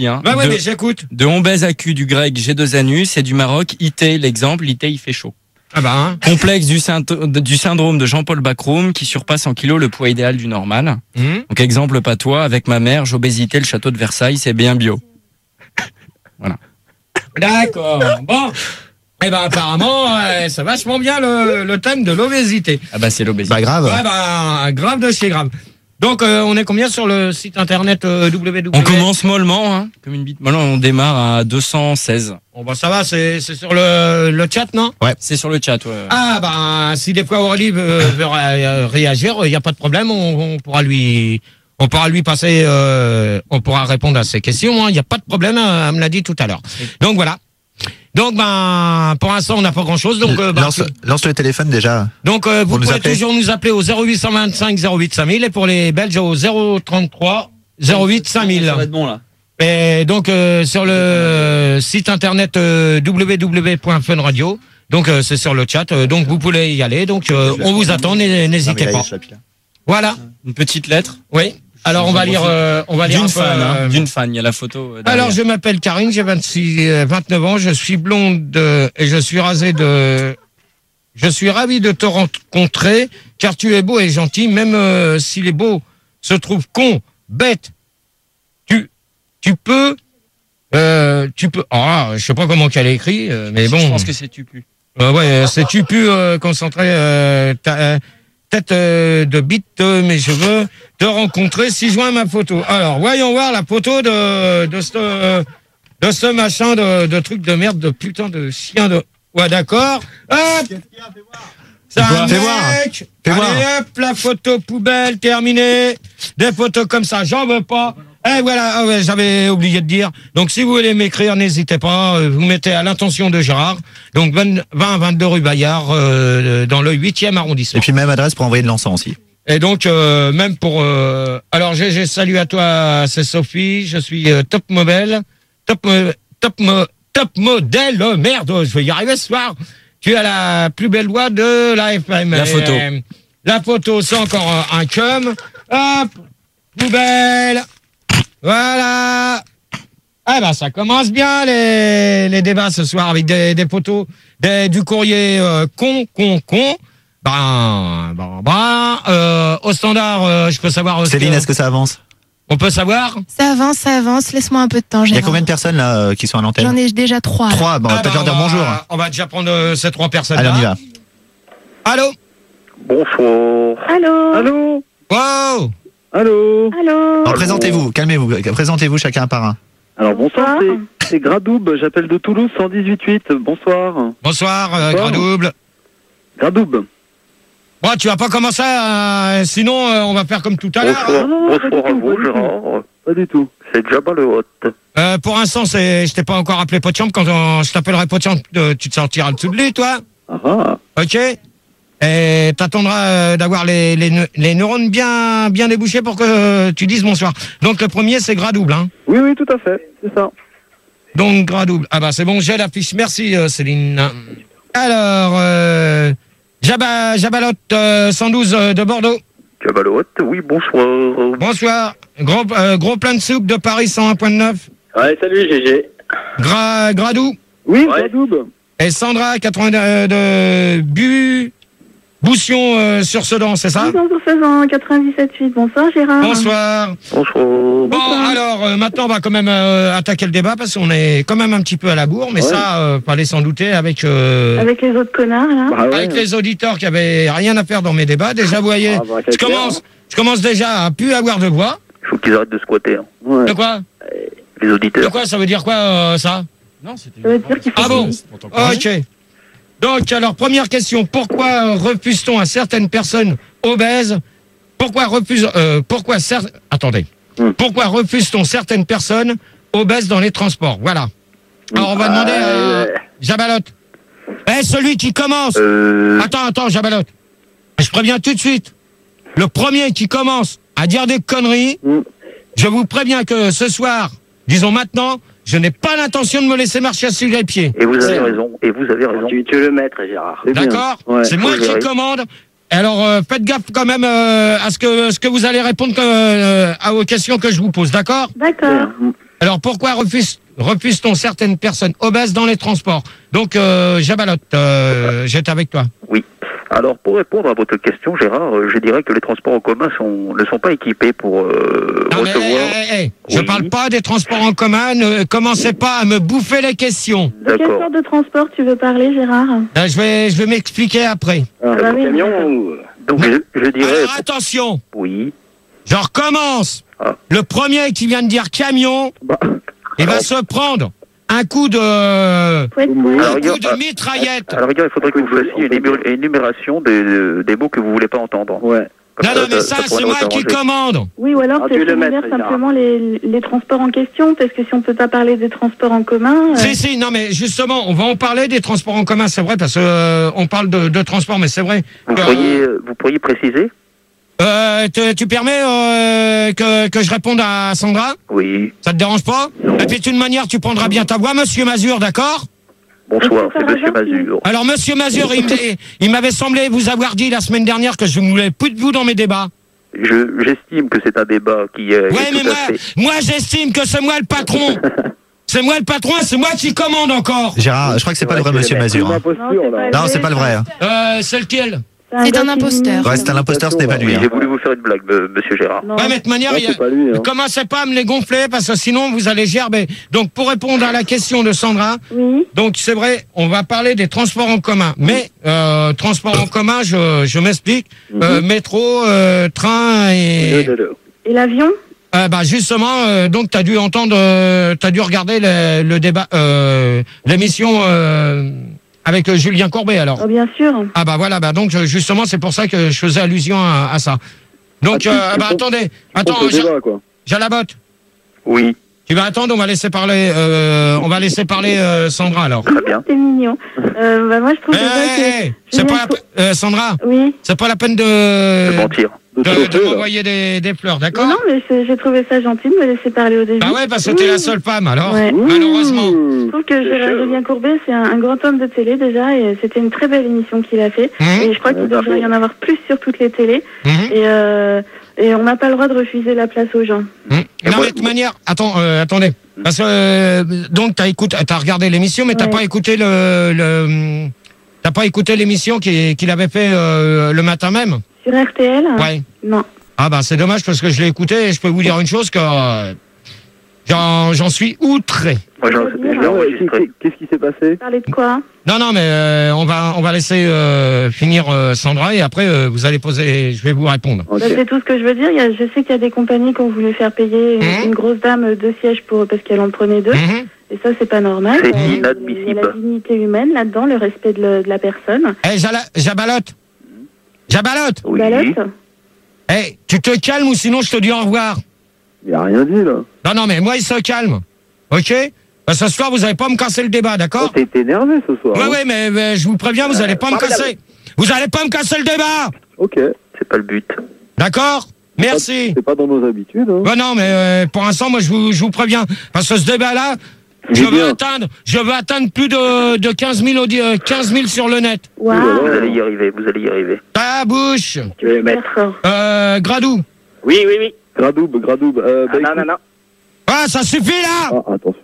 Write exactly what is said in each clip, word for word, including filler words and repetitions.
Hein, bah ouais, de, mais j'écoute. De obèse à cul, du grec G deux anus, et du Maroc, I T, l'exemple, I T, il fait chaud. Ah bah, hein. Complexe du, du syndrome de Jean-Paul Bacroum, qui surpasse en kilos le poids idéal du normal. Mmh. Donc, exemple patois, avec ma mère, j'obésité, le château de Versailles, c'est bien bio. Voilà. D'accord. Bon. Eh ben, apparemment, euh, c'est vachement bien le, le thème de l'obésité. Ah bah, c'est l'obésité. Bah, grave. Ouais, bah, grave de chez grave. Donc, euh, on est combien sur le site internet euh, W W W? On commence mollement, hein, comme une bite. Maintenant, on démarre à deux cent seize. Bon, bah, ça va, c'est, c'est sur le, le chat, non? Ouais, c'est sur le chat, ouais. Ah, bah, si des fois Aurélie veut, veut ré- réagir, il n'y a pas de problème, on, on pourra lui, on pourra lui passer, euh, on pourra répondre à ses questions, il hein, n'y a pas de problème, elle me l'a dit tout à l'heure. Donc, voilà. Donc, ben, pour l'instant, on n'a pas grand-chose. Donc, euh, ben, lance, lance le téléphone déjà. Donc, euh, vous nous pouvez appeler. toujours nous appeler au zéro huit cent vingt-cinq zéro huit cinq mille et pour les Belges au zéro trente-trois zéro huit cinq mille. Ça va être bon, là. Et donc, euh, sur le site internet euh, w w w point fun radio. Donc, euh, c'est sur le chat. Euh, donc, vous pouvez y aller. Donc, euh, on vous attend. n'hé- N'hésitez pas. Voilà. Une petite lettre. Oui. Alors, on va lire, euh, on va lire D'une un peu, fan, hein, euh, d'une fan. Il y a la photo. euh, derrière. Alors, je m'appelle Karine, j'ai vingt-six, euh, vingt-neuf ans, je suis blonde euh, et je suis rasée de... Je suis ravi de te rencontrer, car tu es beau et gentil, même euh, si les beaux se trouvent cons, bêtes. Tu, tu peux... Euh, tu peux... Ah, je sais pas comment qu'elle a écrit, euh, mais bon... Je pense que c'est tu plus. Euh, ouais, c'est tu peux euh, concentrer euh, ta euh, tête euh, de bite de mes cheveux, te rencontrer si je vois ma photo. Alors, voyons voir la photo de de ce euh, de ce machin de, de truc de merde, de putain de chien de. Ouais, d'accord. Hop. C'est un Fais voir. mec. Fais Allez, voir. hop, la photo poubelle terminée. Des photos comme ça, j'en veux pas. Et voilà, ah ouais, j'avais oublié de dire. Donc, si vous voulez m'écrire, n'hésitez pas. euh, Vous mettez à l'intention de Gérard. Donc, vingt, vingt-deux rue Bayard, euh, dans le huitième arrondissement. Et puis même adresse pour envoyer de l'encens aussi. Et donc, euh, même pour... Euh, alors, G G, salut à toi, c'est Sophie. Je suis euh, top modèle. Top, mo- top, mo- top modèle. Oh, merde, je vais y arriver ce soir. Tu as la plus belle voix de la F M. La photo. Euh, la photo, c'est encore un, un cum. Hop, poubelle. Voilà. Ah ben, ça commence bien, les, les débats ce soir, avec des, des photos, des, du courrier euh, con, con, con. Ben, ben, ben, euh, au standard, euh, je peux savoir... euh, ce Céline, que- est-ce que ça avance? On peut savoir? Ça avance, ça avance. Laisse-moi un peu de temps, Il y a Gérard. combien de personnes là euh, qui sont à l'antenne? J'en ai déjà trois. là. Trois, bon, on va Ah peut-être ben, leur dire on va- bonjour. On va déjà prendre euh, ces trois personnes. Allez, on y va. Allô? Bonsoir. Allô. Allô. Wow. Allô. Allô. Alors, présentez-vous, calmez-vous, présentez-vous chacun par un. Alors bonsoir, Bonsoir. c'est, c'est Gradoub, j'appelle de Toulouse cent dix-huit huit. Bonsoir. Bonsoir, euh, Bonsoir. grand double. Gradoub. Bon, tu vas pas commencer, euh, sinon euh, on va faire comme tout à l'heure. Bonsoir, hein. bonsoir à pas du tout, vous pas du Gérard. Pas du tout. C'est Jabba le Hot. Euh, pour l'instant, c'est, je t'ai pas encore appelé Potiamp. Quand on- je t'appellerai Potiamp, euh, tu te sortiras le dessous de lui, toi. Ah ah. Ok? Et t'attendras euh, d'avoir les, les, neu- les neurones bien, bien débouchés pour que euh, tu dises bonsoir. Donc le premier, c'est gras double, hein. Oui, oui, tout à fait. C'est ça. Donc gras double. Ah bah c'est bon, j'ai l'affiche. Merci euh, Céline. Alors, euh, Jabba, Jabalotte euh, cent douze euh, de Bordeaux. Jabba le Hot, oui, bonsoir. Bonsoir. Gros, euh, gros plein de soupe de Paris cent un virgule neuf. Ouais, salut G G. Gras, Gradou. Oui, Ouais. Gradoub. Et Sandra, quatre-vingts euh, de Bu, Boussion euh, sur Sedan, c'est ça? Bonsoir sur Faisan, quatre-vingt-dix-sept huit. Bonsoir Gérard. Bonsoir. Bonsoir. Bon, Bonsoir. alors, euh, maintenant, on va quand même euh, attaquer le débat parce qu'on est quand même un petit peu à la bourre, mais Ouais. ça, euh, fallait s'en douter avec, euh, Avec les autres connards là. Bah ouais. avec les auditeurs qui avaient rien à faire dans mes débats. Déjà, vous voyez, Ah, bah, je c'est clair, commence, je commence déjà à plus avoir de voix. Il faut qu'ils arrêtent de squatter. hein. Ouais. De quoi? Les De auditeurs. quoi? Ça veut dire quoi, euh, ça? Non, c'était. Ça veut dire qu'il faut. Ah bon? Pour t'encourager. Ok. Donc, alors, première question. Pourquoi refuse-t-on à certaines personnes obèses? Pourquoi refuse, euh, pourquoi cer- attendez. Hmm. Pourquoi refuse-t-on certaines personnes obèses dans les transports? Voilà. Alors, on va demander à Euh, Jabalotte. Eh, celui qui commence. Euh, Attends, attends, Jabalotte. Je préviens tout de suite. Le premier qui commence à dire des conneries, Hmm. je vous préviens que ce soir, disons maintenant, je n'ai pas l'intention de me laisser marcher sur les pieds. et vous avez raison. Et vous avez raison. Tu, tu veux le mettre, Gérard. C'est bien. D'accord? Ouais, C'est moi faut qui gérer. commande. Alors, euh, faites gaffe quand même euh, à ce que, ce que vous allez répondre que, euh, à- aux questions que je vous pose, d'accord? D'accord. Alors pourquoi refuse, refuse-t-on certaines personnes obèses dans les transports? Donc, euh, Jabalotte, euh, j'étais avec toi. Oui. Alors, pour répondre à votre question, Gérard, euh, je dirais que les transports en commun sont, ne sont pas équipés pour euh, Non, mais, recevoir... hey, hey, hey, je Oui. parle pas des transports en commun, ne commencez pas à me bouffer les questions. De quelle D'accord. sorte de transport tu veux parler, Gérard? Euh, je vais, je vais m'expliquer après. Ah bah oui, d'accord. Donc, je, je dirais... Alors attention, Oui. je recommence. Ah. Le premier qui vient de dire camion, Bah, il va se prendre un coup de, Faut être Alors, un poète. regarde, coup de mitraillette. alors, regarde, il faudrait que vous fassiez une ému- énumération des, des mots que vous voulez pas entendre. Ouais. Comme Non, non, mais ça, pourrait c'est nous moi qui arranger. commande. Oui, ou alors Ah, c'est tu veux le énumère mettre, Gérard. simplement les, les transports en question, parce que si on peut pas parler des transports en commun... euh, Si, si, non, mais justement, on va en parler des transports en commun, c'est vrai, parce que euh, on parle de, de transport, mais c'est vrai. Vous que, pourriez, vous pourriez préciser? euh, te- tu permets euh, que, que je réponde à Sandra? Oui. Ça te dérange pas? Et puis, d'une manière, tu prendras bien ta voix, Monsieur Mazur, d'accord? Bonsoir, Est-ce que c'est ça Monsieur va, Jean-Philippe Mazur. Alors, Monsieur Mazur, il, me- il m'avait semblé vous avoir dit la semaine dernière que je ne voulais plus de vous dans mes débats. Je, j'estime que c'est un débat qui est, Ouais, est mais tout moi, à fait... moi j'estime que c'est moi le patron. C'est moi le patron, c'est moi qui commande encore. Gérard, je crois que c'est pas le vrai monsieur Mazur. hein. Imposture, là. Non, c'est pas le vrai. hein. Euh, c'est lequel? C'est gars un qui imposteur. dit- Ouais, c'est un imposteur, ce n'est pas lui. Oui, hein. j'ai voulu vous faire une blague, me- Monsieur Gérard. Non. Ouais, mais de toute manière, Non, il y a- c'est pas lui. ne Hein. commencez pas à me les gonfler parce que sinon vous allez gerber. Donc pour répondre à la question de Sandra, Oui, donc c'est vrai, on va parler des transports en commun. Mais euh, transports en commun, je, je m'explique. Euh, métro, euh, train et et l'avion? euh, bah justement, euh, donc tu as dû entendre, euh, tu as dû regarder le, le débat, euh, l'émission euh, avec euh, Julien Courbet alors. Oh, bien sûr. Ah bah voilà, bah donc euh, justement c'est pour ça que je faisais allusion à, à ça. Donc Ah, tu- euh, tu bah comptes- attendez, attends, Contre le Ja- débat, quoi. Jalabotte, Oui, tu vas attendre, on va laisser parler, euh, on va laisser parler euh, Sandra alors. très bien. C'est mignon. Euh, bah, moi, je trouve Eh, déjà eh, que... eh, c'est pas la pe- euh, Sandra, Oui. c'est pas la peine De de mentir. De de, de chauffer, là. m'envoyer des, des fleurs, Mais d'accord? non, mais c'est- j'ai trouvé ça gentil de me laisser parler au début. Bah ouais, parce que t'es la seule femme alors, Ouais. malheureusement. Je trouve que Gérard Julien Courbet, c'est un, un grand homme de télé déjà, et c'était une très belle émission qu'il a fait. Mhm. Et je crois qu'il devrait y en avoir plus sur toutes les télés. Mhm. Et, euh, et on n'a pas le droit de refuser la place aux gens. Mmh. Et Non, moi- mais de toute manière, attends, euh, attendez. Parce que, euh, donc, t'as écouté, t'as regardé l'émission, mais t'as Ouais. pas écouté le, le t'as pas écouté l'émission qu'il qu'il avait fait euh, le matin même? Sur R T L? Ouais. Non. Ah, bah, c'est dommage parce que je l'ai écouté et je peux vous dire une chose que, euh, j'en, j'en suis outré. Moi, j'en- Je veux je dire, l'ai Non, ouais, enregistré. qu'est- Qu'est-ce qui s'est passé? Parler de quoi? Non, non, mais, euh, on va, on va laisser, euh, finir, euh, Sandra et après, euh, vous allez poser, je vais vous répondre. Ok. Bah, c'est tout ce que je veux dire. Il y a, je sais qu'il y a des compagnies qui ont voulu faire payer une, Mhm. une grosse dame deux sièges pour, parce qu'elle en prenait deux. Mhm. Et ça, c'est pas normal. C'est Euh, inadmissible. Il y a la dignité humaine là-dedans, le respect de, le- de la personne. Eh, Jala- Jabalotte. Jabalotte. Oui. Balotte. Eh, tu te calmes ou sinon je te dis au revoir. Il a rien dit, là. Non, non, mais moi, il se calme. OK? Bah, ce soir, vous n'allez pas me casser le débat, Oh, d'accord? t'es t'es énervé ce soir. Ouais, hein. ouais, mais, mais je vous préviens, vous n'allez pas me casser. Vous n'allez pas me casser le débat. Ok. C'est pas le but. D'accord? Merci. C'est pas dans nos habitudes. Hein. Bah non, mais euh, pour l'instant, moi, je vous, je vous préviens. Parce que ce débat-là, je Eh veux bien. atteindre, je veux atteindre plus de, de quinze mille, audi- euh, quinze mille sur le net. Waouh. Vous allez y arriver, vous allez y arriver. Ta bouche. Tu es super fort. Euh, Gradou. Oui, oui, oui. Gradoub, Gradoub. Euh, bah, Ah, non, écoute- non, non. Ah, ça suffit, là. Ah, attention.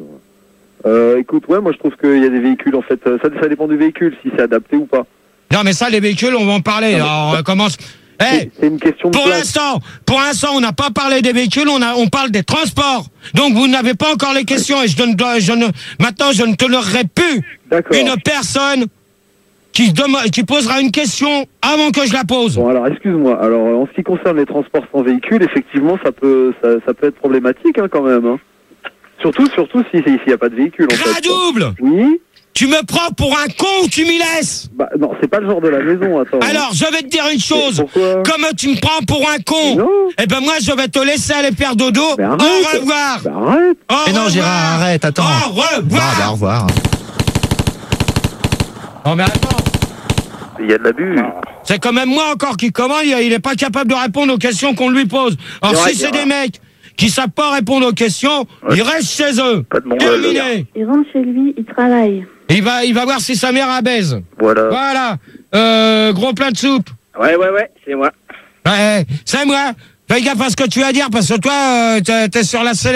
Euh, écoute, ouais, moi je trouve qu'il y a des véhicules, en fait, euh, ça, ça dépend du véhicule, si c'est adapté ou pas. Non, mais ça, les véhicules, on va en parler. Alors, on commence. Eh, C'est- C'est une question de pour place. l'instant, pour l'instant, on n'a pas parlé des véhicules, on a, on parle des transports. Donc, vous n'avez pas encore les questions et je ne dois, je ne, maintenant, je ne tolérerai plus D'accord. une personne qui dem- qui posera une question avant que je la pose. Bon, alors, excuse-moi. Alors, euh, en ce qui concerne les transports sans véhicule, effectivement, ça peut, ça, ça peut être problématique, hein, quand même. Hein. Surtout, surtout si s'il n'y a pas de véhicule, en fait. Gradouble, Oui. tu me prends pour un con ou tu m'y laisses? Bah, non, c'est pas le genre de la maison, attends. Alors, je vais te dire une chose. Pourquoi? Comme tu me prends pour un con, Non. eh ben moi, je vais te laisser aller faire dodo. Mais Au arrête. revoir. Bah, arrête. Au Mais non, revoir. Gérard, arrête, attends. Au Bon, revoir. bah, au revoir. Non, mais attends. Il y a de l'abus. C'est quand même moi encore qui commande, il il est pas capable de répondre aux questions qu'on lui pose. Alors C'est si vrai, c'est c'est des mecs qui savent pas répondre aux questions, Ouais. ils restent chez eux. Pas de monde. Terminé. Il rentre chez lui, il travaille. Il va, il va voir si sa mère a baise. Voilà. Voilà. Euh, gros plat de soupe. Ouais, ouais, ouais, c'est moi. Ouais, c'est moi. Fais gaffe à ce que tu vas dire parce que toi, euh, t'es, t'es sur la sellette.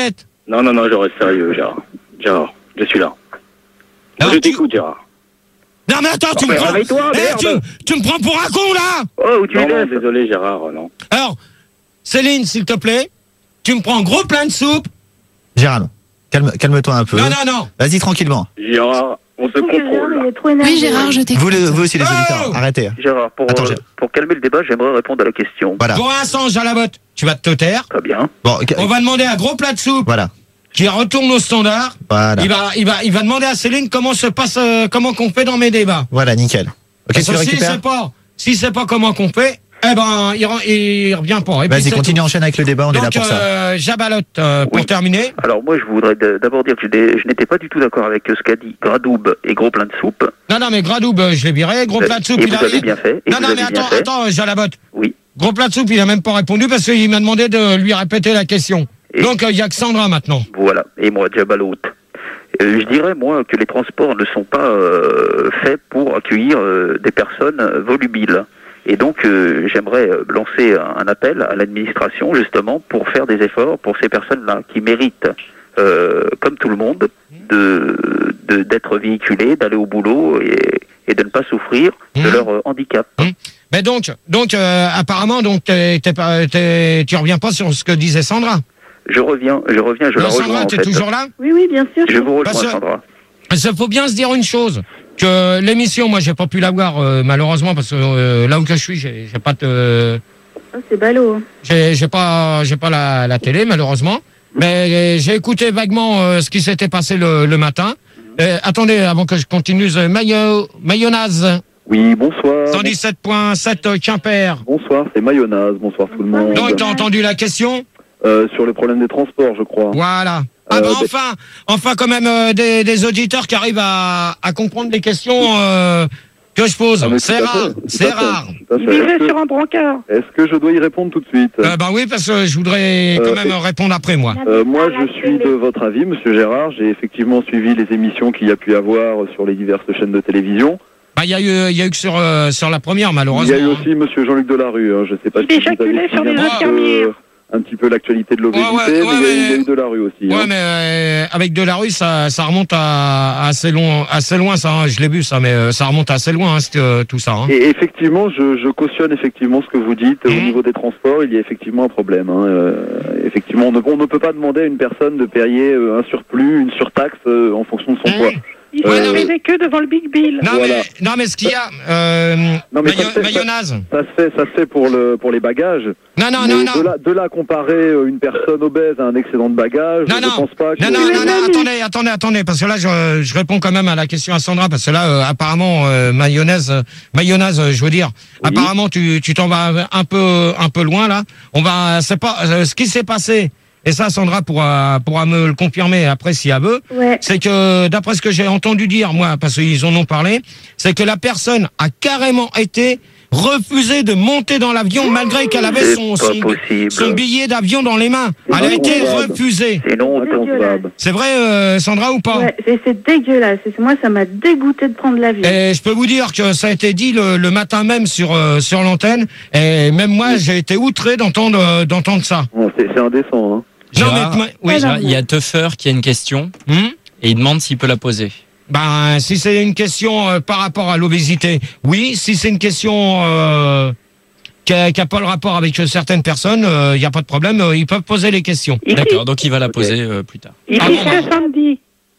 Non, non, non, je reste sérieux, Gérard. Gérard, je suis là. Alors, je tu- t'écoute, Gérard. Non mais attends, tu Oh, me mais prends... réveille-toi, Eh, merde. tu, tu me prends pour un con là. Oh, où tu Non, es non, désolé, Gérard, non. Alors, Céline, s'il te plaît, tu me prends gros plein de soupe. Gérald, calme, calme-toi un peu. Non, non, non. Vas-y tranquillement. Gérard, on se Je trouve que Gérard, contrôle. il est trop énervé. Oui, Gérard, je t'écoute. Vous, le- vous aussi les Oh auditeurs, arrêtez. Gérard, pour, Attends, euh, Gérard. pour calmer le débat, j'aimerais répondre à la question. Voilà. Pour l'instant, Jalabotte, tu vas te taire. Très bien. Bon, ok, On va demander un gros plat de soupe voilà. qui retourne au standard. Voilà. Il va, il va, il va demander à Céline comment se passe, euh, comment qu'on fait dans mes débats. Voilà, nickel. Ok, Parce tu que le si récupères. c'est pas, si c'est pas comment qu'on fait, eh ben, il, re- il revient pas. Et puis Vas-y, c'est continue, tout. enchaîne avec le débat, on est là Donc, pour ça. euh, Jabalotte, euh, pour Oui. terminer. Alors moi, je voudrais d- d'abord dire que je n'ai- je n'étais pas du tout d'accord avec ce qu'a dit Gradoub et Gros Plein de Soupe. Non, non, mais Gradoub, euh, je l'ai viré. Gros Euh, plat de soupe, et il vous a. avez bien fait, et Non, vous non, avez mais bien attends, fait. attends, Jalabotte. Oui. Gros plat de soupe, il a même pas répondu parce qu'il m'a demandé de lui répéter la question. Et- Donc, euh, il y a que Sandra maintenant. Voilà. Et moi, Jabalout. Euh, je dirais, moi, que les transports ne sont pas euh, faits pour accueillir euh, des personnes euh, volubiles. Et donc, euh, j'aimerais euh, lancer un appel à l'administration, justement, pour faire des efforts pour ces personnes-là qui méritent, euh, comme tout le monde, de de- d'être véhiculées, d'aller au boulot et, et de ne pas souffrir de Mmh. leur euh, handicap. Mais donc, donc euh, apparemment, donc, t'es- t'es pas- t'es- tu reviens pas sur ce que disait Sandra. Je reviens, je reviens, je Non, la rejoins Sandra, en t'es fait. toujours là? Oui, oui, bien sûr. Je vous rejoins, Parce que- Sandra. Il faut bien se dire une chose, que l'émission, moi, j'ai pas pu la voir, euh, malheureusement, parce que euh, là où que je suis, j'ai j'ai pas de, Oh, c'est ballot. hein. j'ai j'ai pas, j'ai pas la, la télé, malheureusement. Mais euh, j'ai écouté vaguement euh, ce qui s'était passé le, le matin. Euh, attendez, avant que je continue, euh, Mayo, Mayonnaise, Oui, bonsoir. cent dix-sept virgule sept euh, Quimper. Bonsoir, c'est Mayonnaise. Bonsoir tout le monde. Donc, t'as entendu la question? Euh, sur le problème des transports, je crois. Voilà. Ah Euh, bah ben- enfin, enfin quand même euh, des, des auditeurs qui arrivent à, à comprendre les questions euh, que je pose. Ah, mais C'est tout à rare, fait, tout c'est à fait, rare. tout à fait. Est-ce que, un brancard. est-ce que je dois y répondre tout de suite Euh, bah oui, parce que je voudrais quand Euh, même répondre après moi. Euh, moi, je suis de votre avis, Monsieur Gérard. J'ai effectivement suivi les émissions qu'il y a pu avoir sur les diverses chaînes de télévision. Bah il y a eu, il y a eu que sur euh, sur la première Il y malheureusement. a eu hein. aussi Monsieur Jean-Luc Delarue. Hein. Je ne sais pas Il si vous éjaculait avez sur suivi des un, petit infirmières. peu, un petit peu l'actualité de l'obésité, Ouais, ouais, ouais, mais il y a eu- il y a mais- eu Delarue aussi. Ouais, hein. mais euh, avec Delarue, ça, ça remonte à, à assez long, assez loin, ça. hein. Je l'ai vu, ça, mais euh, ça remonte assez loin, hein, c'est, euh, tout ça. Hein. Et effectivement, je, je cautionne effectivement ce que vous dites. Au Mhm. niveau des transports, il y a effectivement un problème. Hein. Euh, effectivement, on ne, on ne peut pas demander à une personne de payer euh, un surplus, une surtaxe euh, en fonction de son Mhm. poids. Il Ouais, non, mais- les queues devant le Big Bill. Non, Voilà. mais, non, mais ce qu'il y a, euh, Non, mais mayo- ça fait- mayonnaise. Ça se fait, ça se fait pour le pour les bagages. Non, non, mais non, de non. là, de là à comparer euh, une personne obèse à un excédent de bagages, Non, je non. ne pense pas que. Non, non, non, non, attendez, attendez, attendez, parce que là, je, je réponds quand même à la question à Sandra, parce que là, euh, apparemment, euh, mayonnaise, euh, mayonnaise, euh, je veux dire, Oui. apparemment, tu, tu t'en vas un peu, un peu loin là. On va, c'est pas, euh, ce qui s'est passé. Et ça, Sandra pourra, pourra me le confirmer après si elle veut. Ouais. C'est que, d'après ce que j'ai entendu dire, moi, parce qu'ils en ont parlé, c'est que la personne a carrément été refusée de monter dans l'avion malgré qu'elle avait C'est son, pas son, possible. son billet d'avion dans les mains. C'est Elle a été inconcevable. refusée. C'est non, Dégueulasse. Inconcevable. C'est vrai, euh, Sandra, ou pas? Ouais, c'est- c'est dégueulasse. Et moi, ça m'a dégoûté de prendre l'avion. Et je peux vous dire que ça a été dit le, le matin même sur, euh, sur l'antenne. Et même moi, j'ai été outré d'entendre, euh, d'entendre ça. Bon, c'est c'est indécent. Hein. Non, Gérard, mais, oui. Alors, il y a Tuffer qui a une question Hmm et il demande s'il peut la poser. Ben, si c'est une question euh, par rapport à l'obésité, oui. Si c'est une question euh, qui n'a pas le rapport avec euh, certaines personnes, il n'y a pas de problème. euh, ils peuvent poser les questions. D'accord, donc il va la Ok. poser euh, plus tard. Il Ah fait bon, ça bah. samedi.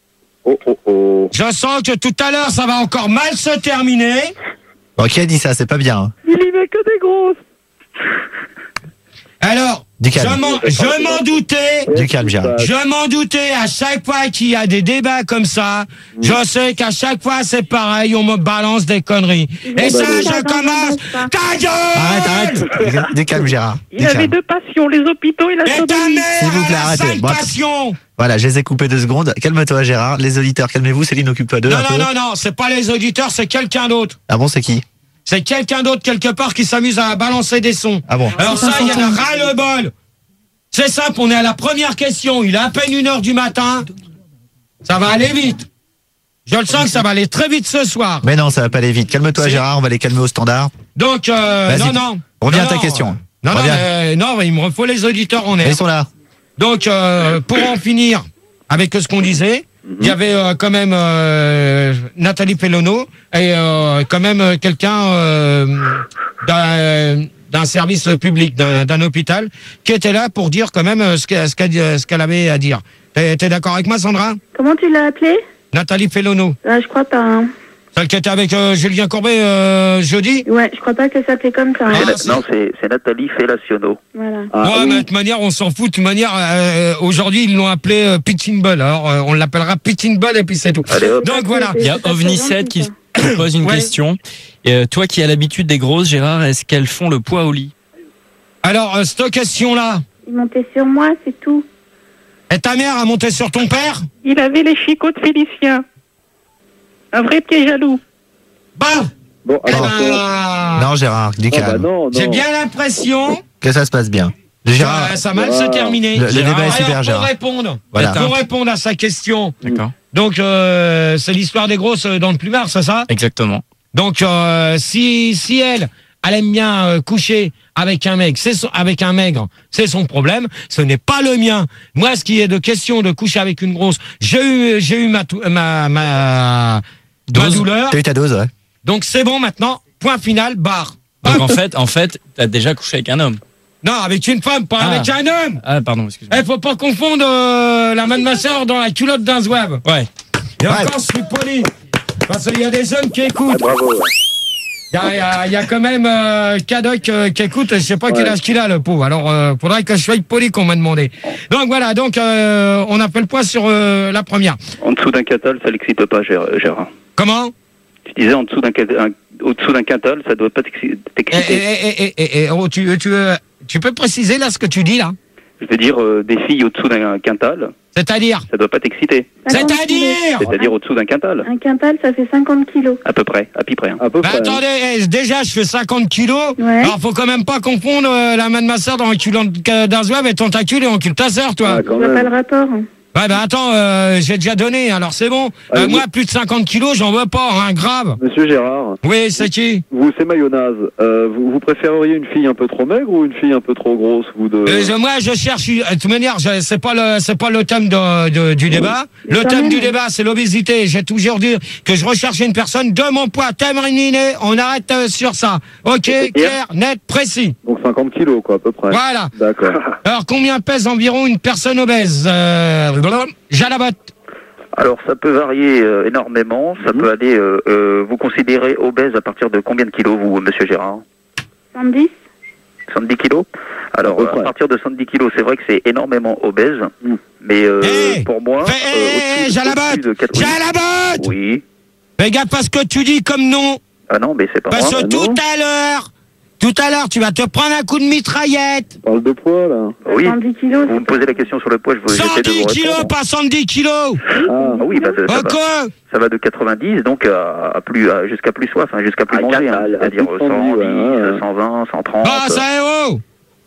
Oh oh oh. Je sens que tout à l'heure, ça va encore mal se terminer. Bon, qui a dit ça? C'est pas bien. hein. Il y met que des grosses. Alors, Du je calme. m'en je m'en doutais. Du calme, Gérard. Je m'en doutais, à chaque fois qu'il y a des débats comme ça, je sais qu'à chaque fois c'est pareil, on me balance des conneries. Et ça, bah, je commence. Ta gueule! Arrête, arrête. Du calme, Gérard. Il Du avait calme. deux passions, les hôpitaux et la Et ta sodomie. mère, S'il vous plaît, elle a arrêtez. cinq Bon, passions. Voilà, je les ai coupés deux secondes. Calme-toi, Gérard. Les auditeurs, calmez-vous. Céline, occupe-toi d'eux Non, un non, peu. non, non, c'est pas les auditeurs, c'est quelqu'un d'autre. Ah bon, c'est qui? C'est quelqu'un d'autre quelque part qui s'amuse à balancer des sons. Ah bon? Alors ça, il y en a ras le bol. C'est simple, on est à la première question. Il est à peine une heure du matin. Ça va aller vite. Je le sens que ça va aller très vite ce soir. Mais non, ça va pas aller vite. Calme-toi, C'est- Gérard. On va les calmer au standard. Donc, euh, Vas-y, non, non. reviens Non, à ta non, question. Non, non, Reviens. mais, non, mais il me faut les auditeurs en Mais air. ils sont là. Donc, euh, pour en finir avec ce qu'on disait, il y avait euh, quand même euh, Nathalie Fellono et euh, quand même euh, quelqu'un euh, d'un, d'un service public, d'un, d'un hôpital, qui était là pour dire quand même euh, ce qu'elle, ce qu'elle, ce qu'elle avait à dire. T'es, t'es d'accord avec moi, Sandra? Comment tu l'as appelée? Nathalie Fellono. Ah, je crois pas. Hein. Celle qui était avec euh, Julien Courbet euh, jeudi? Ouais, je crois pas qu'elle s'appelait comme ça. Hein. Ah, C'est na- non, c'est, c'est Nathalie Fellaciono. Voilà. Ah, ouais, oui. mais de toute manière, on s'en fout. De toute manière, euh, aujourd'hui, ils l'ont appelé euh, Pitching Ball. Alors, euh, on l'appellera Pitching Ball et puis c'est tout. Allez hop. Donc voilà. Il y a C'est pas OVNI très sept qui gentil, se pose une Ouais. question. Et, euh, toi qui as l'habitude des grosses, Gérard, est-ce qu'elles font le poids au lit? Alors, euh, cette question-là, Il montait sur moi, c'est tout. et ta mère a monté sur ton père? Il avait les chicots de Félicien. Un vrai pied jaloux. Bah, Bon, eh alors, ben, Non, Gérard, du ah, bah calme. non, non. j'ai bien l'impression Que ça se passe bien. Gérard, que ça va mal Gérard. se terminer. Le- le Gérard. débat est super, Alors, Gérard. pour répondre, Voilà. pour répondre à sa question, D'accord. donc euh, c'est l'histoire des grosses dans le plumard, c'est ça? Exactement. Donc euh, si si elle elle aime bien euh, coucher avec un mec, c'est son, avec un maigre, c'est son problème. Ce n'est pas le mien. Moi, ce qui est de question de coucher avec une grosse, j'ai eu j'ai eu ma tou- ma ma, ma Dose. douleur. t'as eu ta dose, ouais. Donc c'est bon maintenant. Point final. Barre. Donc en fait, en fait, t'as déjà couché avec un homme. Non, avec une femme, pas Ah. avec un homme. Ah, pardon, excuse-moi. Eh, faut pas confondre euh, la main de ma soeur dans la culotte d'un zouave. Ouais. Et Ouais. encore, je suis poli. Parce qu'il y a des hommes qui écoutent. Bravo. ouais. Il y a, il y a- il y a quand même euh, Cadoc euh, qui écoute, je sais pas quel Ouais. âge qu'il a, le pauvre. Alors, euh, faudrait que je sois poli qu'on m'a demandé. Donc voilà, donc euh, on appelle point sur euh, la première. En dessous d'un quintal, ça l'excite pas, Gér- Gérard. Comment? Tu disais en dessous d'un, quin- un- au-dessous d'un quintal, ça doit pas t'exci- Eh, eh, t'exciter. eh, eh, eh, eh, oh, tu, tu, euh, tu peux préciser là ce que tu dis là? Je veux dire, euh, des filles au-dessous d'un quintal, C'est-à-dire? ça doit pas t'exciter. cinquante kilos. C'est-à-dire? C'est-à-dire au-dessous d'un quintal, Un quintal, ça fait cinquante kilos. à peu près, à peu près. hein. À peu Bah, près. hein. attendez, eh, déjà je fais cinquante kilos. Ouais. Alors faut quand même pas confondre euh, la main de ma soeur dans le culot d'un zouave et ton tacule et on cule ta soeur, toi. Ah, Je quand vois pas même. le rapport. hein. Ouais, bah attends, euh, j'ai déjà donné, alors c'est bon. Ah, Euh, oui. moi, plus de cinquante kilos, j'en veux pas, hein, grave. Monsieur Gérard, Oui, c'est qui? vous, c'est mayonnaise. Euh, vous, vous préféreriez une fille un peu trop maigre ou une fille un peu trop grosse, vous deux? Euh, je- moi, je cherche. une- De toute manière, je- c'est pas le, c'est pas le thème de, de- du débat. Mais Le quand thème même. du débat, c'est l'obésité. J'ai toujours dit que je recherchais une personne de mon poids. Terminé. On arrête euh, sur ça. Ok, clair, net, précis. Donc cinquante kilos, quoi, à peu près. Voilà. D'accord. Alors, combien pèse environ une personne obèse? Euh, Jalabot. Alors, ça peut varier euh, énormément. Ça Mhm. peut aller. Euh, euh, vous considérez obèse à partir de combien de kilos, vous, Monsieur Gérard? soixante-dix. soixante-dix kilos. Alors, À peu euh, à près. partir de soixante-dix kilos, c'est vrai que c'est énormément obèse. Mm. Mais euh, Hey pour moi, Fais- euh, hey, au-dessus- Jalabot. au-dessus de quatre- oui. Jalabot. Oui. Fais gaffe à ce que tu dis comme nom. Ah non, mais c'est pas Parce moi. que bah non. tout à l'heure, tout à l'heure, tu vas te prendre un coup de mitraillette. On parle de poids, là. Oui. soixante-dix kilos. Vous me posez la question sur le poids, je vous j'essaie cent de vous dix kilos, répondre. pas cent dix kilos. Ah, Ah oui, bah, ça, ça Ok. va, ça va de quatre-vingt-dix donc à, à plus à- jusqu'à plus soif, hein, jusqu'à plus À manger, hein, quatre, à c'est-à-dire plus de cent dix, cent dix, ouais, ouais. cent vingt, cent trente. Ah, ça est haut.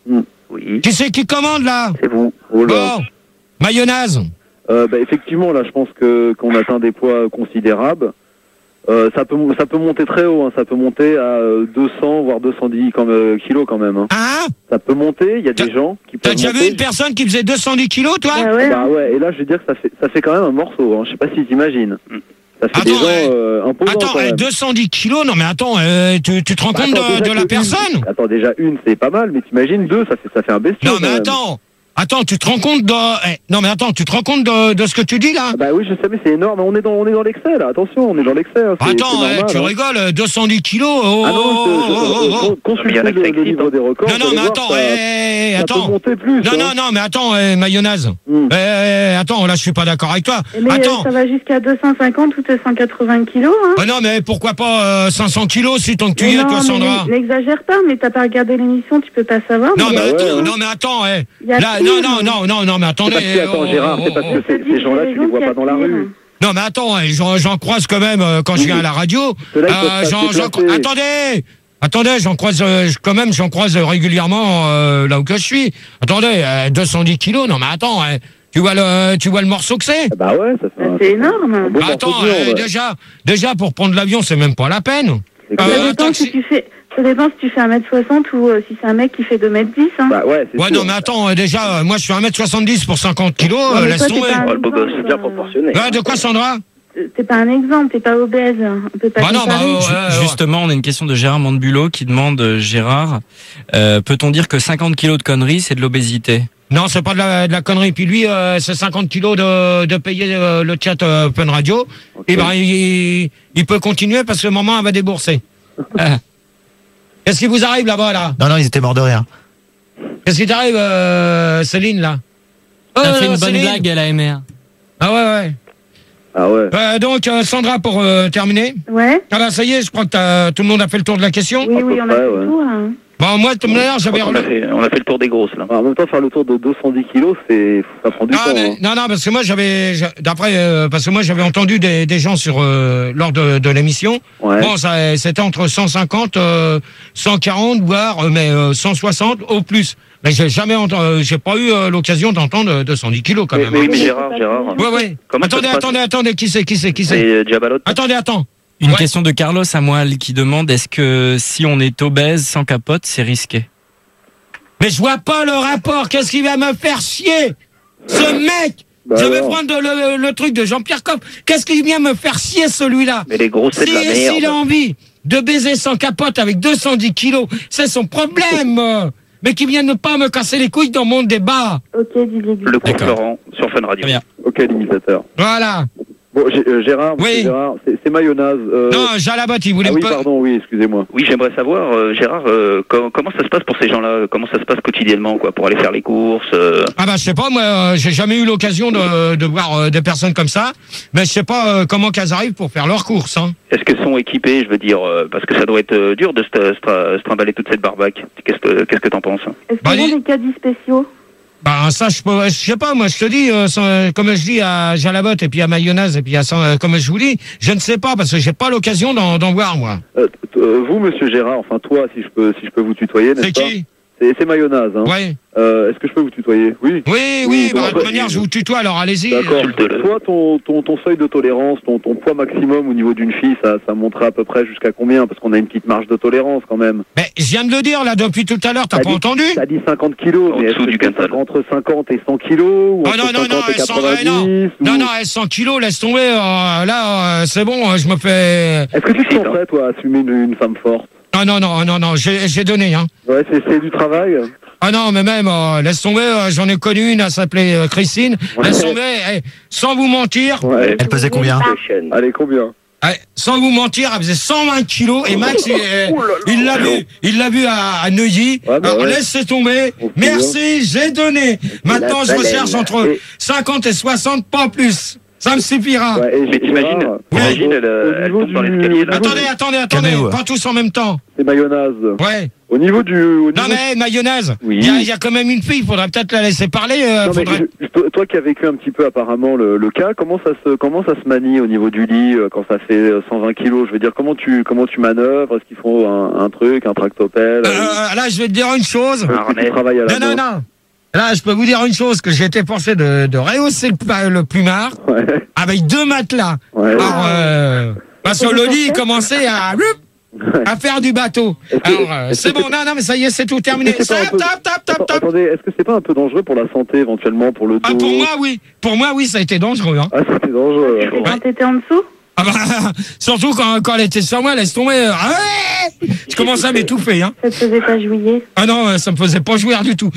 Oui, Qui c'est qui commande là? c'est vous. oh là. Bon, mayonnaise. Euh, bah, effectivement, là, je pense que qu'on atteint des poids considérables. Euh, ça peut ça peut monter très haut, hein. Ça peut monter à euh, deux cents voire deux cent dix comme, euh, kilos quand même. Hein. Hein? Ça peut monter. Il y a T'as- des gens qui T'as peuvent déjà vu monter. une personne qui faisait deux cent dix kilos, toi? Bah ouais. Bah ouais. Et là, je veux dire que ça fait ça fait quand même un morceau. Hein. Je sais pas si t'imagines. Mm. Ça fait Attends, des gens ouais. euh, imposants Attends, quand eh, même. deux cent dix kilos, non mais attends, euh, tu, tu te rends Bah, compte attends, de, déjà de la que une- personne? Attends, déjà une, c'est pas mal, mais t'imagines deux, ça fait ça fait un bestiau. Non quand mais même. attends, attends, tu te rends compte de, eh, non mais attends, tu te rends compte de, de ce que tu dis là? Ah bah oui, je sais, mais c'est énorme. On est dans on est dans l'excès là. Attention, on est dans l'excès. Hein. C'est- Attends, c'est eh, normal, tu hein. rigoles, deux cent dix kilos, oh, Ah non, oh, je- je- oh, oh, je- oh. consultez Il y en a le, qui le livre des records. Non, vous non, allez mais voir, attends, ça, eh, ça attends. peut monter plus. Non, hein. non, non, mais attends, eh, mayonnaise. Hmm. Eh, eh, attends, là, je suis pas d'accord avec toi. Mais euh, Attends. ça va jusqu'à deux cent cinquante ou deux cent quatre-vingts kilos. Hein. Ah non, mais pourquoi pas euh, cinq cents kilos si tant que tu Mais y es, non, toi, mais Sandra? n- N'exagère pas, mais t'as pas regardé l'émission, tu peux pas savoir. Non, mais bah ouais, attends, hein. non, mais attends, eh. Il y a Là, pire. non, non, non, non, non, mais C'est attendez. parce que, attends, oh, Gérard, oh, c'est parce oh, que oh. ces, ces gens-là, tu les vois pas dans la rue. Non, mais attends, eh, j'en, j'en croise quand même euh, quand je viens à la radio. Ceux-là, ils Euh, peuvent j'en, pas j'en- se déplacer. attendez, attendez, j'en croise euh, quand même, j'en croise régulièrement euh, là où que je suis. Attendez, euh, deux cent dix kilos, non, mais attends, eh, tu vois le, tu vois le morceau que c'est? Ah bah ouais, ça fait Bah, un, c'est énorme. un beau Bah, morceau attends, de eh, viande. déjà, déjà pour prendre l'avion, c'est même pas la peine. C'est Euh, Ça clair. un dépend taxi- si tu fais. Ça dépend si tu fais un mètre soixante ou euh, si c'est un mec qui fait deux mètres dix. Hein. Bah ouais, c'est Ouais, sûr. non, mais attends, euh, déjà, euh, moi je suis un mètre soixante-dix pour cinquante kilos, Non, euh, mais laisse toi, t'es tomber. pas un Oh, le beau gosse, exemple, bien euh, proportionné. Ouais, de quoi, Sandra? T'es pas un exemple, t'es pas obèse. On peut pas Bah non, bah, comparer. euh, Ju- ouais, Justement, on a une question de Gérard Mandebulot qui demande, euh, Gérard, euh, peut-on dire que cinquante kilos de conneries, c'est de l'obésité? Non, c'est pas de la, de la connerie. Puis lui, euh, c'est cinquante kilos de, de payer euh, le chat euh, Fun Radio. Et ben, il, il peut continuer parce que maman elle va débourser. Ah. Qu'est-ce qui vous arrive là-bas, là? Non, non, ils étaient morts de rire. Qu'est-ce qui t'arrive, euh, Céline, là? T'as Oh, fait une bonne Céline. blague à la M R. Ah ouais, ouais. Ah ouais. Euh, donc, euh, Sandra, pour euh, terminer. Ouais. Ah bah, ça y est, je crois que t'as- tout le monde a fait le tour de la question. Oui, oui, on a près, fait ouais. le tour. Hein. Bon, moi, de toute manière, j'avais... On a, fait, on a fait le tour des grosses, là. En même temps, faire le tour de deux cent dix kilos, c'est, ça prend du Ah, temps. mais- hein. non, non, parce que moi, j'avais... j'a- D'après... euh, parce que moi, j'avais entendu des, des gens sur euh, lors de, de l'émission. Ouais. Bon, ça, c'était entre cent cinquante, euh, cent quarante, voire euh, mais euh, cent soixante au plus. Mais j'ai jamais entendu, euh, j'ai pas eu euh, l'occasion d'entendre deux cent dix kilos quand Mais, même. mais, hein. mais Gérard, Gérard. Ouais, ouais. Comment ça Attendez, se passe attendez, attendez, qui c'est, qui c'est, qui c'est? C'est euh, Diabalot. Attendez, attends. Une Ouais. question de Carlos Amoal qui demande, est-ce que si on est obèse sans capote, c'est risqué? Mais je vois pas le rapport. Qu'est-ce qui va me faire chier? Ce mec. Bah je vais alors. prendre le, le truc de Jean-Pierre Coff. Qu'est-ce qui vient me faire chier celui-là? Mais les grosses, c'est de la Si- merde. S'il a envie de baiser sans capote avec deux cent dix kilos, c'est son problème. Mais qui vient ne pas me casser les couilles dans mon débat. Ok, Didier Guy. Le cours D'accord. Florent sur Fun Radio. Très bien. Ok, l'imitateur. Voilà. Bon, Gé- euh, Gérard, Oui. monsieur Gérard, c'est, c'est mayonnaise. Euh... Non, Jalabotte, il voulait ah me oui, pas. pardon, oui, excusez-moi. Oui, j'aimerais savoir, euh, Gérard, euh, com- comment ça se passe pour ces gens-là? Comment ça se passe quotidiennement, quoi, pour aller faire les courses euh, Ah bah je sais pas, moi euh, j'ai jamais eu l'occasion de, de voir euh, des personnes comme ça, mais je sais pas euh, comment qu'elles arrivent pour faire leurs courses. Hein. Est-ce qu'elles sont équipées, je veux dire, euh, parce que ça doit être euh, dur de se, se, tra- se trimballer toute cette barbaque. Qu'est-ce que qu'est-ce que t'en penses? Est-ce Bah, qu'ils dis- ont des caddies spéciaux? Bah ça je peux, je sais pas, moi je te dis, euh, sans- comme je dis à Jalabotte et puis à Mayonnaise et puis à euh, comme je vous dis, je ne sais pas parce que j'ai pas l'occasion d'en, d'en voir moi. Euh, t- euh, vous, monsieur Gérard, enfin toi, si je peux, si je peux vous tutoyer, n'est-ce C'est pas? qui? C'est, c'est mayonnaise, hein. Ouais. Euh, est-ce que je peux vous tutoyer? Oui. Oui, oui, Oui, bah, bon, de toute bah, manière je vous tutoie alors allez-y. D'accord. Insulte-le. Toi, ton, ton, ton seuil de tolérance, ton, ton poids maximum au niveau d'une fille, ça, ça monterait à peu près jusqu'à combien? Parce qu'on a une petite marge de tolérance quand même. Mais je viens de le dire là depuis tout à l'heure, t'as T'as pas dit- entendu? T'as dit cinquante kilos, En mais dessous est-ce du que c'est quintal. entre cinquante et cent kilos ou Oh entre non, non, non, cinquante et elles sont, euh, non, quatre-vingt-dix ou- non, non, elles cent kilos, laisse tomber, euh, là, euh, c'est bon, euh, je me fais... Est-ce que tu te sens prêt, toi, à assumer une, une femme forte? Ah non, non, non, non, j'ai, j'ai donné, hein. Ouais, c'est, c'est du travail. Ah non, mais même, euh, laisse tomber, euh, j'en ai connu une, elle s'appelait euh, Christine, Ouais. laisse tomber, eh, sans vous mentir, Ouais. Elle pesait combien? Allez, combien? eh, sans vous mentir, elle faisait cent vingt kilos, et Max, il, eh, il l'a vu, il l'a vu à, à Neuilly, Ouais, bah alors ouais. laissez tomber, On se merci, j'ai donné, maintenant je la recherche baleine. entre Et- cinquante et soixante, pas plus, ça me suffira. Ouais, et Mais t'imagines, Gérard, t'imagines, au- elle, au elle niveau tombe dans du- l'escalier, là. Attendez, attendez, attendez, Calmez-vous. pas tous en même temps, C'est mayonnaise. ouais. Au niveau du... Au Non niveau- mais mayonnaise, il Oui. y, a, il y a quand même une fille, il faudrait peut-être la laisser parler. Euh, Non, mais faudrait... je- je- toi qui as vécu un petit peu apparemment le, le cas, comment ça se comment ça se manie au niveau du lit euh, quand ça fait euh, cent vingt kilos? Je veux dire, comment tu comment tu manœuvres? Est-ce qu'il faut un, un truc, un tractopelle? Euh, là, je vais te dire une chose. Est-ce que harnais. tu travailles à la Non, non, main non. Là, je peux vous dire une chose, que j'ai été forcé de, de rehausser le, pla- le plumard Ouais, avec deux matelas. ouais. Alors, euh, parce que le lit il commençait à, à faire du bateau. Est-ce que- Alors, euh, est-ce c'est que bon, non, non, mais ça y est, c'est tout terminé. Est-ce que c'est pas un Tap, peu- tap, tap, tap, Attends, tap. attendez, est-ce que c'est pas un peu dangereux pour la santé éventuellement, pour le dos? Ah, pour moi, oui. Pour moi, oui, ça a été dangereux. Hein. Ah, c'était dangereux. Et quand t'étais en dessous? Ah bah, surtout quand, quand elle était sur moi, laisse tomber. euh, ah ouais, je commençais à m'étouffer. Hein. Ça te faisait pas jouir? Ah non, euh, ça me faisait pas jouir du tout.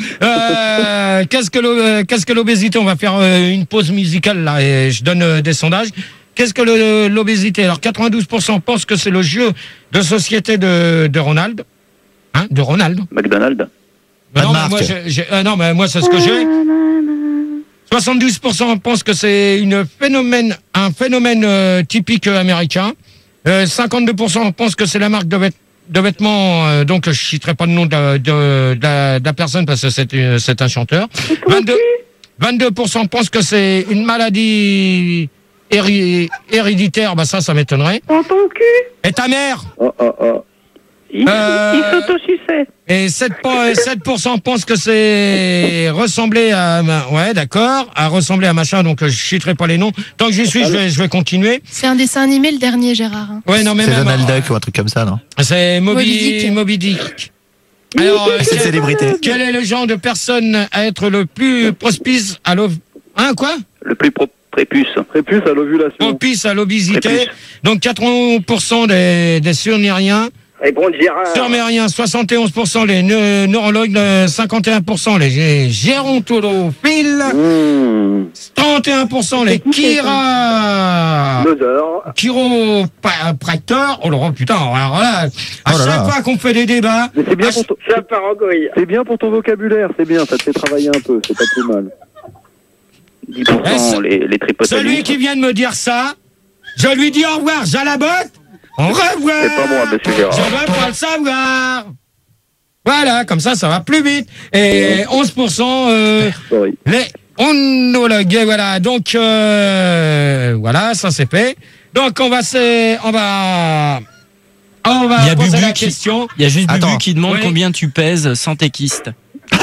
Euh, qu'est-ce que l'o- euh, qu'est-ce que l'obésité? On va faire euh, une pause musicale là et je donne euh, des sondages. Qu'est-ce que le- l'obésité? Alors quatre-vingt-douze pour cent pensent que c'est le jeu de société de, de Ronald. Hein, de Ronald. McDonald's. Pas de non, mais marque. moi, j'ai- j'ai- euh, non, mais moi c'est ce que j'ai. soixante-douze pour cent pensent que c'est une phénomène, un phénomène euh, typique euh, américain. Euh, cinquante-deux pour cent pensent que c'est la marque de, vêt- de vêtements. euh, donc je citerai pas le nom de, de, de la, de la personne parce que c'est euh, c'est un chanteur. vingt-deux, vingt-deux pour cent pensent que c'est une maladie héri- héréditaire. Bah ça, ça m'étonnerait. Dans ton cul? Et ta mère? Oh, oh, oh. Il, Euh, il s'autosuçait. Et sept pour cent pensent que c'est ressembler à... Ouais, d'accord, à ressembler à machin, donc euh, je citerai pas les noms. Tant que j'y suis, je vais, je vais continuer. C'est un dessin animé, le dernier, Gérard. hein. Ouais, non, mais C'est même... Donald Duck ou un truc comme ça, non? C'est Moby, Moby Dick. Moby Dick. Alors, euh, C'est une célébrité. quel est le genre de personne à être le plus propice à l'ov... Hein, quoi? Le plus pro- prépuce. Prépuce à l'ovulation. Propice à l'obésité. Prépuce. Donc quatre-vingts pour cent des, des surnériens. Réponds Gérard. Surmériens, soixante et onze pour cent les neu- neurologues, euh, cinquante et un pour cent les gé- gérontophiles, Mmh. trente et un pour cent les chira... Nodeur. chiropracteurs. Oh là, putain, alors là, à Oh là chaque là. fois qu'on fait des débats, Mais c'est bien, à pour ton... Ça part en couille. c'est bien pour ton vocabulaire, c'est bien, ça te fait travailler un peu, c'est pas plus mal. dix pour Eh, cent ce- les, les tripotalis. celui qui vient de me dire ça, je lui dis au revoir, j'ai la botte, au revoir. C'est pas moi, monsieur Gérard. Je veux pas le savoir. Voilà, comme ça, ça va plus vite. Et onze pour cent euh, Sorry. les onologues. Et voilà, donc euh, voilà, ça c'est fait. Donc on va se, on va, on va Il y a poser Bubu la qui- question. Il y a juste Bubu Attends. qui demande Oui. combien tu pèses sans tes kystes.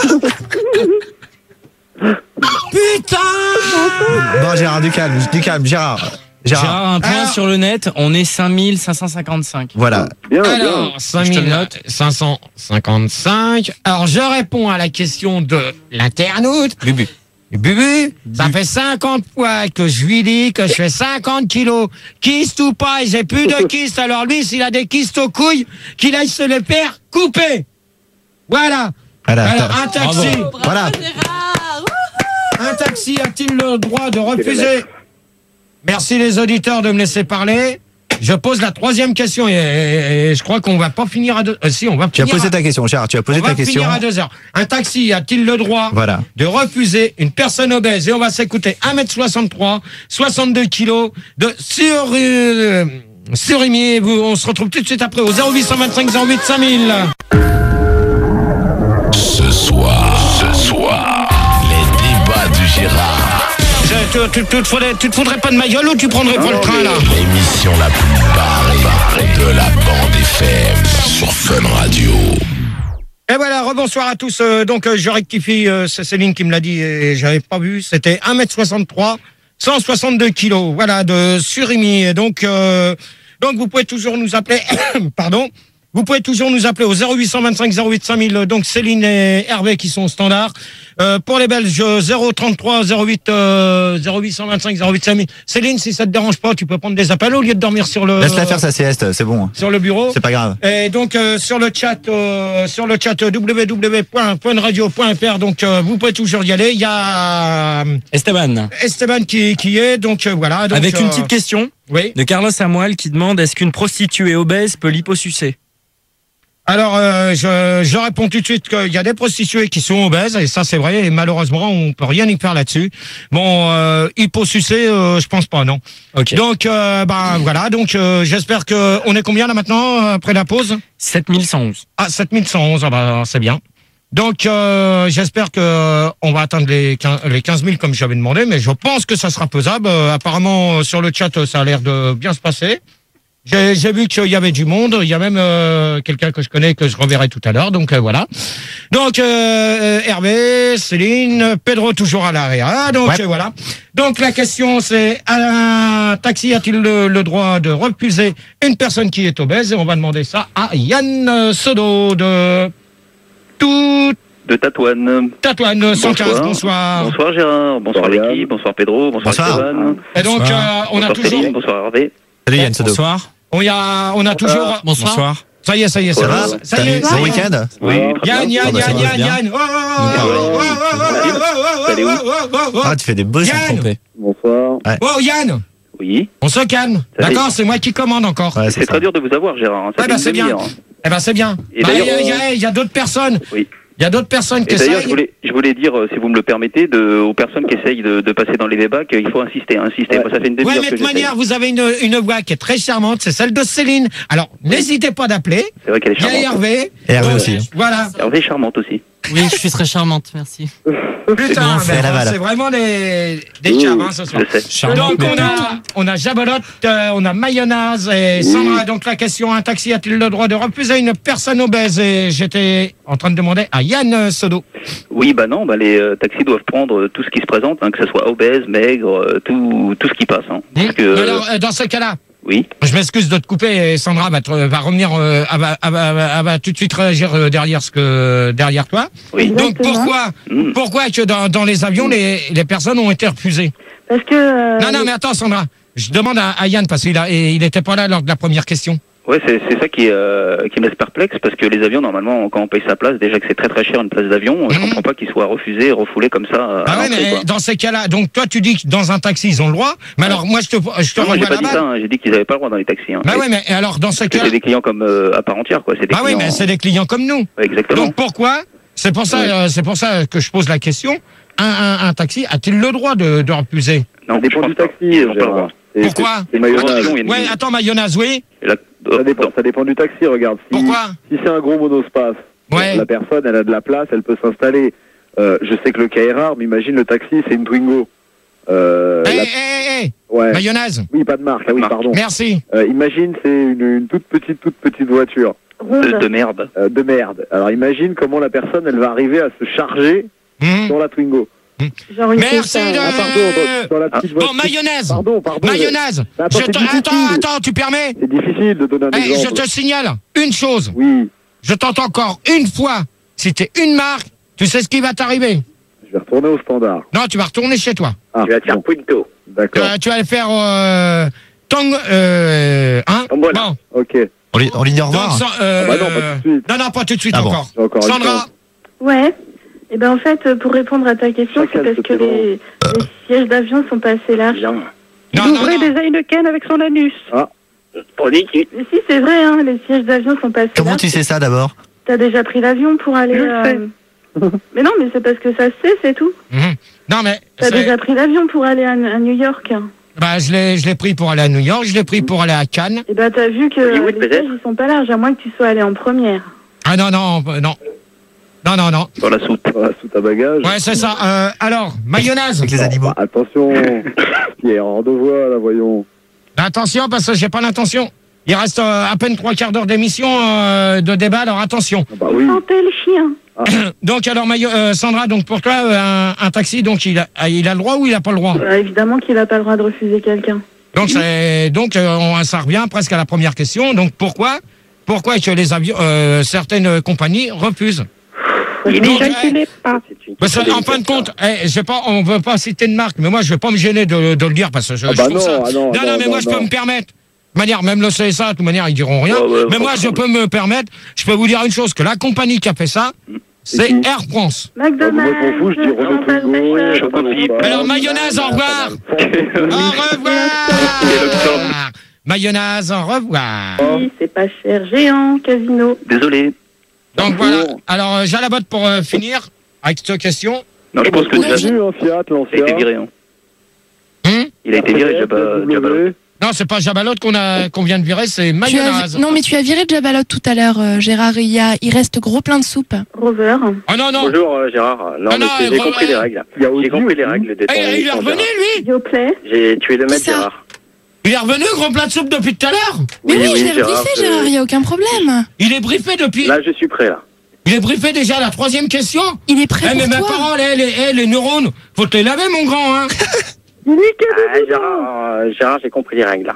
Putain. Non, Gérard, du calme, du calme, Gérard. Gérard. Gérard, un point Alors- sur le net, on est cinq mille cinq cent cinquante-cinq. Voilà. Bien, Alors, bien. cinq Je te le mille note. cinq cent cinquante-cinq. Alors, je réponds à la question de l'internaute. Bubu. Bubu, ça fait cinquante fois que je lui dis que je fais cinquante kilos. Kyste ou pas, et j'ai plus de kyste. Alors lui, s'il a des kystes aux couilles, qu'il aille se les faire couper. Voilà. Voilà. Alors, attends. un taxi. Voilà. Un taxi a-t-il le droit de refuser? Merci les auditeurs de me laisser parler. Je pose la troisième question et, et- et je crois qu'on va pas finir à deux. euh, si, on va Tu as finir posé à- ta question, Gérard, tu as posé on va ta question. finir à deux heures. Un taxi a-t-il le droit Voilà. de refuser une personne obèse? Et on va s'écouter un mètre soixante-trois, soixante-deux kilos de sur, euh, surimi. Vous- On se retrouve tout de suite après au zéro huit cent vingt-cinq zéro huit cinq mille. Ce soir, ce soir, les débats du Gérard. Tu, tu, tu, te faudrais, tu te foudrais pas de ma gueule ou tu prendrais pas le train là? L'émission la plus barrée de la bande F M sur Fun Radio. Et voilà, rebonsoir à tous. Euh, donc, euh, je rectifie, euh, c'est Céline qui me l'a dit et j'avais pas vu. C'était un mètre soixante-trois, cent soixante-deux kilos. Voilà, de surimi. Et donc, euh, donc, vous pouvez toujours nous appeler. Pardon. Vous pouvez toujours nous appeler au zéro huit cent vingt-cinq zéro huit cinq mille. Donc, Céline et Hervé qui sont au standard. Euh, pour les Belges, zéro trente-trois zéro huit euh, zéro huit cent vingt-cinq zéro huit cinq mille. Céline, si ça te dérange pas, tu peux prendre des appels au lieu de dormir sur le Laisse-la faire sa sieste, c'est bon. sur le bureau. C'est pas grave. Et donc euh, sur le chat, euh, sur le chat w w w point fun radio point f r, donc euh, vous pouvez toujours y aller. Il y a euh, Esteban. Esteban qui qui est, donc euh, voilà. Donc, Avec une euh, petite question Oui. de Carlos Samuel qui demande est-ce qu'une prostituée obèse peut liposucer? Alors euh, je je réponds tout de suite qu'il y a des prostituées qui sont obèses et ça c'est vrai et malheureusement on peut rien y faire là-dessus. Bon, euh, hyposucer, euh, je pense pas, non. Ok. Donc euh, ben voilà, donc euh, j'espère que on est combien là maintenant euh, après la pause? sept mille cent onze. Ah, sept mille cent onze, ah bah, c'est bien. Donc, euh, j'espère que euh, on va atteindre les quinze, les quinze mille comme j'avais demandé, mais je pense que ça sera faisable. Euh, apparemment, euh, sur le chat, euh, ça a l'air de bien se passer. J'ai j'ai vu qu'il y avait du monde. Il y a même euh, quelqu'un que je connais que je reverrai tout à l'heure. Donc, euh, voilà. Donc, euh, Hervé, Céline, Pedro toujours à l'arrêt. Ah, donc, Ouais. euh, voilà. Donc, la question, c'est un taxi a-t-il le, le droit de refuser une personne qui est obèse? Et on va demander ça à Yann Sodo de tout De Tatouane. Tatouane cent quinze. Bonsoir. Bonsoir Gérard, bonsoir, Bonsoir, Yann. l'équipe, bonsoir Pedro, bonsoir, Bonsoir. Esteban. Et donc, Bonsoir. euh, on a bonsoir toujours, Céline, bonsoir Hervé. Salut Yann Sodo. Bonsoir. on y a, on a toujours, Bonsoir. ça y est, ça y est, ça, Ça va, va ça y est. Bon week-end. Oui, très Yann, bien. Yann, Ah bah, ça Yann, va Yann, bien. Yann. Oh, oh, oh, oh, oh, Salut. oh, oh, oh, oh, Ah, tu fais des beaux sons. Yann. Trompé. Bonsoir. oh, Yann, Oui, on se calme. Ça y est. D'accord, c'est moi qui commande encore. Ouais, c'est c'est très ça. dur de vous avoir Gérard. hein. Ça Ouais, fait bah, une c'est bien. demi-heure, hein. Eh ben, c'est bien. Et Bah, il d'ailleurs, y a, il y a- il y a d'autres personnes. Oui. Il y a d'autres personnes qui Et d'ailleurs, je essayent. voulais, je voulais dire, euh, si vous me le permettez, de, aux personnes qui essayent de, de passer dans les débats, qu'il faut insister, insister. Ouais. Moi, ça fait une Ouais, demi-heure mais que de toute j'essaye. manière, vous avez une, une voix qui est très charmante, c'est celle de Céline. Alors, n'hésitez pas d'appeler. C'est vrai qu'elle est Il y a charmante. Hervé. Et Hervé Euh, aussi. Voilà. Hervé est charmante aussi. Oui, je suis très charmante, merci. Putain, bon, c'est mais la balle. c'est vraiment des, des chaves, hein, ce soir. Donc, on a, on a Jabolotte, euh, on a Mayonnaise et Sandra. Donc, la question, un taxi a-t-il le droit de refuser une personne obèse? Et j'étais en train de demander à Yann euh, Sodo. Oui, bah non, bah les euh, taxis doivent prendre euh, tout ce qui se présente, hein, que ce soit obèse, maigre, euh, tout, tout ce qui passe. Hein. Parce que, Mais alors, euh, dans ce cas-là, oui. je m'excuse de te couper, et Sandra va, te, va revenir, euh, elle, va, elle, va, elle va tout de suite réagir euh, derrière, ce que, derrière toi. Oui. Donc, Exactement. pourquoi, Mm. pourquoi que dans, dans les avions, les, les personnes ont été refusées? Parce que... euh, Non, non, mais attends, Sandra. Je demande à, à Yann, parce qu'il a, et il était pas là lors de la première question. Ouais, c'est c'est ça qui, euh, qui me laisse perplexe, parce que les avions, normalement, quand on paye sa place, déjà que c'est très très cher une place d'avion, je Mhm. comprends pas qu'ils soient refusés et refoulés comme ça. à Ah ouais, l'entrée, mais quoi. dans ces cas-là, donc toi tu dis que dans un taxi ils ont le droit, mais alors moi je te, je te Non, moi, j'ai renvoie pas la dit ça, balle. hein, j'ai dit qu'ils avaient pas le droit dans les taxis. Hein. Bah Et- ouais, mais alors dans ce parce que cas, c'est des clients comme euh, à part entière, quoi. C'est des bah oui, clients. mais c'est des clients comme nous. Ouais, exactement. Donc pourquoi? C'est pour ça, Ouais. euh, c'est pour ça que je pose la question. Un, un, un taxi a-t-il le droit de, de refuser? Non, Ça dépend je du pense pas. taxi, Ils ont pas le Gérard. droit. C'est- Pourquoi? c'est- C'est mayonnaise. Attention, il y a une- Ouais, attends, mayonnaise, oui. Et là- Ça dépend, non. ça dépend du taxi, regarde. Si, Pourquoi? si c'est un gros monospace, Ouais. la personne, elle a de la place, elle peut s'installer. Euh, je sais que le cas est rare, mais imagine le taxi, c'est une Twingo. Euh, Eh, la- eh, eh, eh, ouais. mayonnaise. Oui, pas de marque, ah oui, Marque. pardon. Merci. Euh, imagine, c'est une, une toute petite, toute petite voiture ronde. De, de merde. euh, de merde. Alors imagine comment la personne, elle va arriver à se charger Mmh. dans la Twingo. Genre une Merci Tesla, de- ouais. Ah, pardon, dans, dans la petite Bon, voiture. mayonnaise. Pardon, pardon. Mayonnaise. Mais attends, Je c'est te- difficile. attends, attends, tu permets? C'est difficile de donner un Eh, je exemple. te signale une chose. Oui, Je t'entends encore une fois. Si t'es une marque, tu sais ce qui va t'arriver. je vais retourner au standard. Non, tu vas retourner chez toi. Ah, Tu vas te faire bon, Punto. Tu d'accord. vas, tu vas le faire euh, tang, euh, hein Tombola. Bon, Ok. On lui, on lui dit au donc, revoir. sans- euh, Ah bah non, pas tout de suite. non, non, pas tout de suite Ah bon. encore. J'ai encore une Sandra, chance. Ouais. Et ben en fait, euh, pour répondre à ta question, Chacun c'est se parce que fait les, les sièges d'avion sont pas assez larges. Bien. Il non, non, ouvrait non. des Heineken avec son anus. Pour dire que Mais si, c'est vrai, hein, les sièges d'avion sont pas assez Comment larges. tu sais ça d'abord? T'as déjà pris l'avion pour aller... Je le euh, mais non, mais c'est parce que ça se sait, c'est tout. Mhm. Non, mais T'as c'est- déjà pris l'avion pour aller à, à New York. bah, je l'ai, je l'ai pris pour aller à New York, je l'ai pris pour aller à Cannes. Et ben t'as vu que Hollywood, les peut-être sièges ils sont pas larges, à moins que tu sois allé en première. Ah non, non, euh, non. Non, non, non. dans la soute. Voilà, sous ta bagage. Ouais, c'est ça. Euh, alors, mayonnaise. Avec les animaux. Bah, attention, Pierre, en deux voix, là, voyons. Attention, parce que j'ai pas l'intention. Il reste euh, à peine trois quarts d'heure d'émission euh, de débat, alors attention. Ah bah oui. Sentez le chien. Donc, alors, Mayo- euh, Sandra, donc pour toi, euh, un, un taxi, donc il a, il a le droit ou il a pas le droit? Bah, évidemment qu'il a pas le droit de refuser quelqu'un. Donc, c'est, donc euh, on, ça revient presque à la première question. Donc, pourquoi, pourquoi est-ce que les avions, euh, certaines compagnies refusent? Il Donc, déjà eh, qu'il n'est pas. parce que, en fin de compte, eh, je sais pas, on veut pas citer de marque, mais moi, je vais pas me gêner de, de le dire parce que je, Ah je bah trouve non, ça. ah non, non, non, mais non, moi, je peux non. me permettre. De manière, même le C S A, de toute manière, ils diront rien. Ouais, ouais, mais moi, je peux me permettre. Je peux vous dire une chose, que la compagnie qui a fait ça, c'est qui Air France. Ah, moi, McDonald's. je m'en fous, je dis Renault Chantal Twingo, Pêcheur. je comprends pas. Alors, mayonnaise, au revoir. Au revoir. Mayonnaise, au revoir. Oui, c'est pas cher. Géant, casino. Désolé. Donc voilà. Alors, euh, j'ai la botte pour euh, finir avec cette question. Non, je pense que On déjà, a vu, hein, Fiat, il a été l'ancien. viré. Hein. Hum Il a été viré, Jabba. Jabba. W. non, c'est pas Jabalotte qu'on a qu'on vient de virer, c'est Tu as mayonnaise. vu- Non, mais tu as viré Jabalotte tout à l'heure, euh, Gérard. Il, y a... il reste gros plein de soupe. Rover. Oh non, non. Bonjour euh, Gérard. Non, Ah mais non, c'est- j'ai euh, compris euh, les règles. Il y a J'ai Audi compris les aussi. règles des Eh, temps il est émission, revenu, Gérard. lui. Bioplay. J'ai tué le maître, ça Gérard. Il est revenu, gros plat de soupe depuis tout à l'heure. Mais oui, je l'ai Gérard, rebriefé, je- Gérard. Il n'y a aucun problème. Il est briefé depuis. Là, je suis prêt, là. Il est briefé déjà à la troisième question. Il est prêt Eh, mais pour mes toi. parents, les, les, eh, les neurones, faut te les laver, mon grand, hein. Ah, Gérard, euh, Gérard, j'ai compris les règles, là.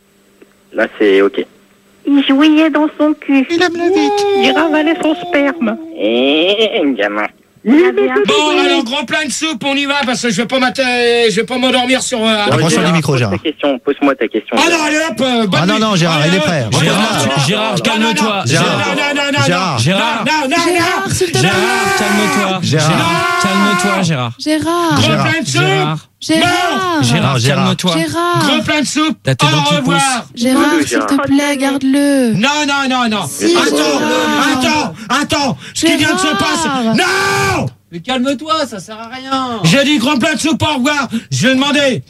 Là, c'est OK. Il jouait dans son cul. Il aime la vite. Il ravalait son sperme. Eh, gamin. Il avait un Bon, bébé. alors, grand plein de soupe, on y va, parce que je vais pas m'atta- je vais pas m'endormir sur... Euh, Approche-toi Gérard, du micro, pose Gérard. ta question, Pose-moi ta question. Ah Gérard. non, allez hop euh, bonne Ah non, nuit. non, Gérard, Allez, il est hop. prêt. Gérard, Gérard, Gérard, non, calme-toi. non, non, Gérard. non, non, non, non, Gérard. non, Gérard. non, non, non, Gérard, s'il te plaît. Gérard, calme-toi. Gérard. Gérard, calme-toi, Gérard. Gérard. Gros Gérard. plein de soupe. Gérard, Gérard. Gérard, Non, Gérard. calme-toi. Gérard. Gros plein de soupe. T'as tes dents Au qui revoir. Gérard, Oui, s'il te Gérard. plaît, garde-le. Non, non, non, non. Si, Attends, Gérard. attends, attends. Ce qui vient de se Gérard. passer. Non. Mais calme-toi, ça sert à rien. J'ai dit grand plat de soupe, au revoir. Je vais demander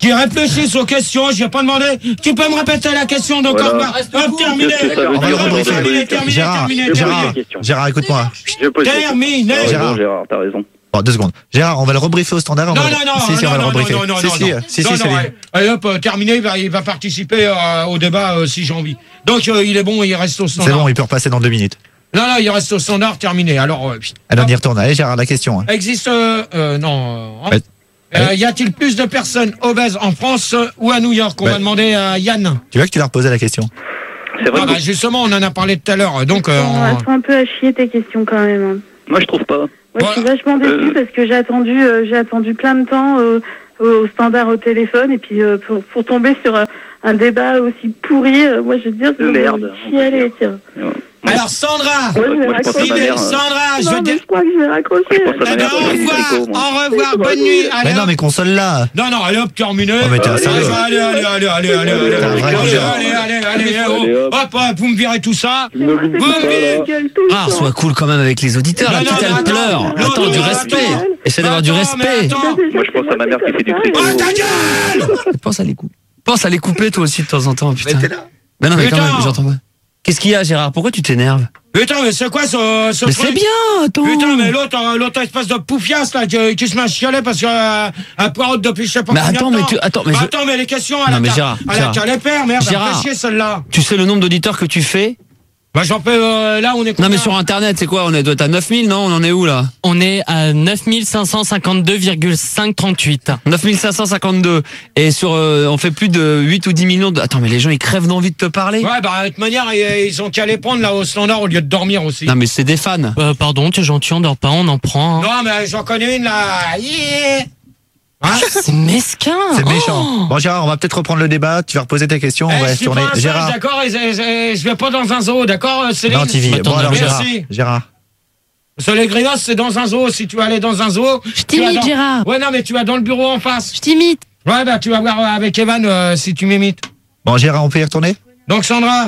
Qui réfléchissent aux questions, je vais pas demander. Tu peux me répéter la question donc Voilà. on va- Hop, terminé. On va le rebriefer. Terminé, terminé, Gérard, terminé, Gérard, terminé. Gérard, écoute-moi. Je pose des questions. Terminé. Ah, Gérard. bon, Gérard, t'as raison. Bon, deux secondes. Gérard, on va le rebriefer au standard. on Non, va- non, non, Si, si, on va non, le non, rebriefer. non, non, Si, non, si, non. si, Non, si, non, Céline. allez, allez, hop, euh, terminé, il va, il va participer euh, au débat euh, si j'ai envie. Donc euh, il est bon, il reste au C'est standard. bon, il peut repasser dans deux minutes. Non, non, il reste au standard, terminé. Alors, euh, pff, Allez, on y retourne. Allez, Gérard, la question. hein. existe, euh, euh, non, euh, Ouais. euh, y a-t-il plus de personnes obèses en France euh, ou à New York? On Ouais. va demander à Yann. Tu vois que tu l'as reposé la question. C'est vrai Ah, que bah, justement, on en a parlé tout à l'heure. Donc, euh, Elles sont un peu à chier tes questions quand même. hein. moi je trouve pas. Moi, je suis vachement déçue Euh. parce que j'ai attendu, euh, j'ai attendu plein de temps euh, au standard au téléphone et puis euh, pour, pour tomber sur un, un débat aussi pourri, euh, moi je veux dire, De merde, je vais chialer, tiens. alors Sandra, Ouais, je vais Moi, je pense à raccrocher. ma mère. Sandra, je Non, veux mais dire. je crois que je vais raccrocher. Je pense à ma Eh ben, mère. au je suis revoir, tricot, moi. au revoir, bonne nuit. Mais Allez, non, hop. mais console-la. Non, non, allez hop, terminé. Oh, mais t'es un allez, salaud. allez, allez, allez, allez, allez, allez, T'es un vrai allez, bougeur. allez, allez, allez, Allez, oh. hop. hop, hop, vous me virez tout ça. Tu me l'oublies Vous pas, me virez. là. Gueule tout le Ah, temps. sois cool quand même avec les auditeurs. La Non, petite, non, elle non, pleure. non, Attends, non, du non, respect. attends. Essaie d'avoir du Attends, respect. mais attends. Moi je pense à ma mère qui fait du tricot. Oh, ta gueule! Pense à les couper. Pense à les couper toi aussi de temps en temps, putain. Mais non, mais quand Putain. même, j'entends pas. Qu'est-ce qu'il y a, Gérard? Pourquoi tu t'énerves? Putain, mais c'est quoi ce, ce Mais truc? c'est bien, attends. Putain, mais l'autre, euh, l'autre espèce de poufiasse, là, qui, qui se met à chialer parce que, euh, un poireau depuis je sais pas Mais combien attends, de mais temps. tu- attends, mais Bah, je- attends, mais les questions, à Non, la mais ca- Gérard, à la Gérard. calé père, merde, elle Gérard. fait chier, celle-là. Tu sais le nombre d'auditeurs que tu fais? Bah, j'en peux, euh, là, on est Non, combien mais sur internet, c'est quoi? On est, doit être à neuf mille, non? On en est où, là? On est à neuf mille cinq cent cinquante-deux virgule cinq trente-huit. neuf mille cinq cent cinquante-deux. Et sur, euh, on fait plus de huit ou dix millions de... Attends, mais les gens, ils crèvent d'envie de te parler. Ouais, bah, de toute manière, ils, ils ont qu'à les prendre, là, au standard, au lieu de dormir aussi. Non, mais c'est des fans. Euh, pardon, t'es gentil, on dort pas, on en prend. hein. Non, mais j'en connais une, là. Yeah. Hein? C'est mesquin. C'est Oh. méchant. Bon, Gérard, on va peut-être reprendre le débat. Tu vas reposer ta question. On Eh, va je se suis tourner. pas un singe, Gérard. d'accord, et, et- et- je vais pas dans un zoo, d'accord, Céline? Non, T V. Attends, Bon, alors, Gérard. merci. Gérard. Parce que les grinos, c'est dans un zoo. Si tu veux aller dans un zoo. Je tu vas t'imite, dans- Gérard. Ouais, non, mais tu vas dans le bureau en face. Je t'imite. Ouais, bah, tu vas voir euh, avec Evan euh, si tu m'imites. Bon, Gérard, on peut y retourner? Donc, Sandra.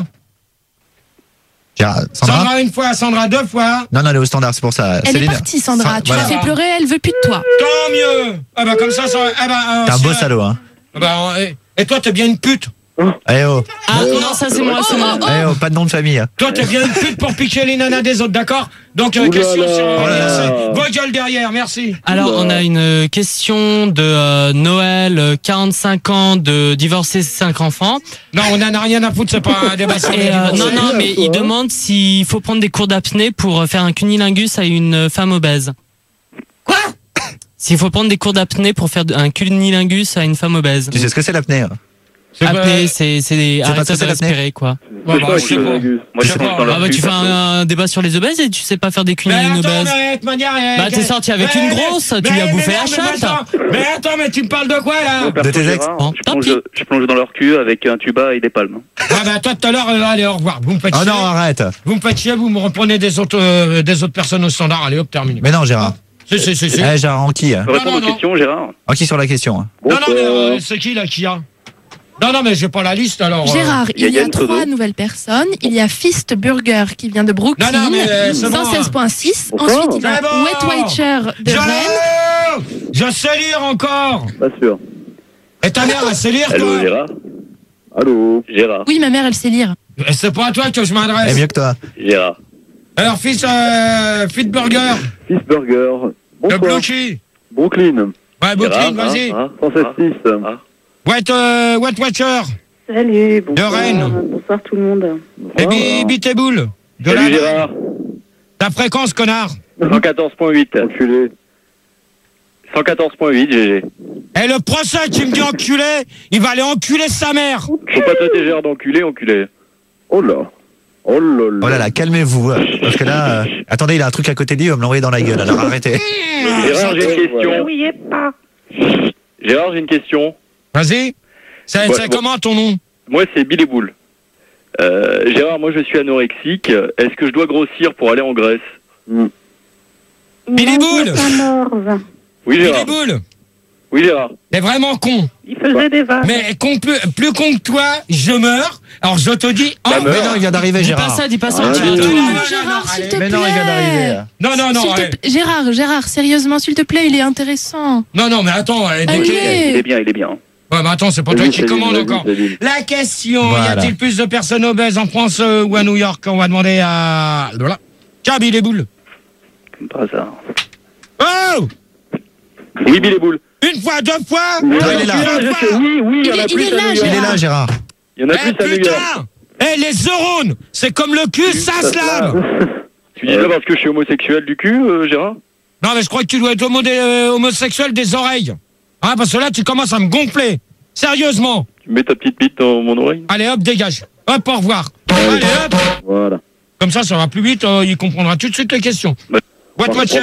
Gérard, Sandra? Sandra une fois, Sandra deux fois. Non, non, elle est au standard, c'est pour ça. Elle Céline- est partie, Sandra. Sa- Tu voilà. l'as fait pleurer, elle veut plus de toi. Tant mieux. Ah, bah, comme ça, ça. Ah, bah, euh, T'es un si, beau euh, salaud, hein. ah, bah, euh, et toi, t'es bien une pute. Eh oh. Ah non, ça c'est moi, c'est moi. Eh oh, pas de nom de famille. Toi, t'es bien une pute pour piquer les nanas des autres, d'accord? Donc, euh, Ouh là question là. sur. Oh là là. euh, Vos gueules derrière, merci. Alors, on a une euh, question de euh, Noël, euh, quarante-cinq ans, de divorcer cinq enfants. Non, on en a rien à foutre, c'est pas un débat sur les Et, euh, divorcés. non, non, mais il demande s'il faut prendre des cours d'apnée pour euh, faire un cunilingus à une euh, femme obèse. Quoi? S'il faut prendre des cours d'apnée pour faire un cunilingus à une femme obèse. Tu sais ce que c'est l'apnée? hein? C'est pas- Apnée, c'est c'est des pas ce arrêter que c'est de l'apnée respirer, quoi. Ouais, bah, pas je sais que pas. Agus. Moi je sais pense pas. dans leur Ah bah cul, tu fais perso. un, un débat sur les obèses et tu sais pas faire des Mais cunilingus attends, obèses. mais de toute manière. euh, Bah, t'es que- sorti avec mais- une grosse, tu mais- lui as mais bouffé non, la mais chatte. attends, Mais attends, mais tu me parles de quoi là? Moi, perso, De tes ex. Gérard, Bon, je, tant plonge, pis. je plonge dans leur cul avec un tuba et des palmes. Ah bah toi tout à l'heure, euh, allez au revoir. Vous me faites Oh chier. non, arrête. Vous me faites chier, vous me reprenez des autres, euh, des autres personnes au standard. Allez hop, terminé. Mais non, Gérard. Si, si, si, si. Eh, Gérard, Anki. hein. Je peux répondre non, aux non. questions, Gérard? Anki sur la question. hein. Non, non, mais euh, Bonsoir. c'est qui là qui a? Non, non, mais j'ai pas la liste alors. euh. Gérard, il y a il y a Yann trois Trudeau. nouvelles personnes. Il y a Fist Burger qui vient de Brooklyn, Non, non, mais, euh, c'est bon, cent seize virgule six. Bonsoir. Ensuite, il y a C'est bon. Wet Watcher de Rennes. Je... je sais lire encore. Pas sûr. Et ta mère, elle sait lire Allô, toi? Gérard? Allô? Gérard? Oui, ma mère, elle sait lire. Et c'est pas à toi que je Eh, m'adresse. mieux que toi. Gérard? Alors, fils, euh, Fit Burger, Fils Burger. de Bonsoir. Blochy. Brooklyn. Ouais, Brooklyn, Gérard, vas-y. hein, cent seize virgule six. Ah. Wet, euh, Wet Watcher. Salut, bonsoir. Rennes. Bonsoir tout le monde. Et Bi- Biteboul. De Salut la... Gérard? Ta fréquence, connard. cent quatorze virgule huit. Enculé. cent quatorze virgule huit, G G. Et le procès qui me dit enculé, il va aller enculer sa mère. Faut pas traiter Gérard d'enculé, enculé. Oh là. Oh là là. Oh là là, calmez-vous. hein. Parce que là, euh, attendez, il a un truc à côté de lui, il va me l'envoyer dans la gueule. Alors arrêtez. Gérard, j'ai une question. Oui, pas. Gérard, j'ai une question. Vas-y. C'est Ouais, c'est ouais. comment ton nom? Moi, c'est Billy Boule. Euh, Gérard, moi, je suis anorexique. Est-ce que je dois grossir pour aller en Grèce? Billy Boule. Oui, Billy Gérard. Boule. Oui, Gérard. T'es vraiment con. Il faisait des vannes. Mais con, plus, plus con que toi, je meurs. Alors je te dis. Oh, Bah, Mais non, il vient d'arriver, Dis pas Gérard. ça, dis pas ça. Ah, tu vas oui. te- non, non, non, Gérard, non, s'il allez. te Mais plaît. non, il vient d'arriver. Non, non, non. S'il te allez. pla- Gérard, Gérard, sérieusement, s'il te plaît, il est intéressant. Non, non, mais attends. allez, dès Allez. que- Il est bien, il est bien. Ouais, bah attends, c'est pas toi Vas-y, qui Céline, commande vas-y, encore. Céline. La question, Voilà. y a-t-il plus de personnes obèses en France euh, ou à New York? On va demander à... Voilà. Kaby les boules. Comme par hasard. Oh! Oui, Bill et Boule. Une fois, deux fois. Non, il est là. Trois fois. Oui, oui, il y en a Il est- plus il est à là, New Il York. est là, Gérard. Il y en a Eh plus à New York. putain! Eh les neurones, c'est comme le cul, ça se lave. Tu dis ça parce que je suis homosexuel du cul, euh, Gérard? Non mais je crois que tu dois être homo- euh, homosexuel des oreilles. Hein, parce que là tu commences à me gonfler. Sérieusement. Tu mets ta petite bite dans mon oreille? Allez hop, dégage. Hop, au revoir. Allez hop. Voilà. Comme ça, ça va plus vite, euh, il comprendra tout de suite les questions. Bah, What Watcher.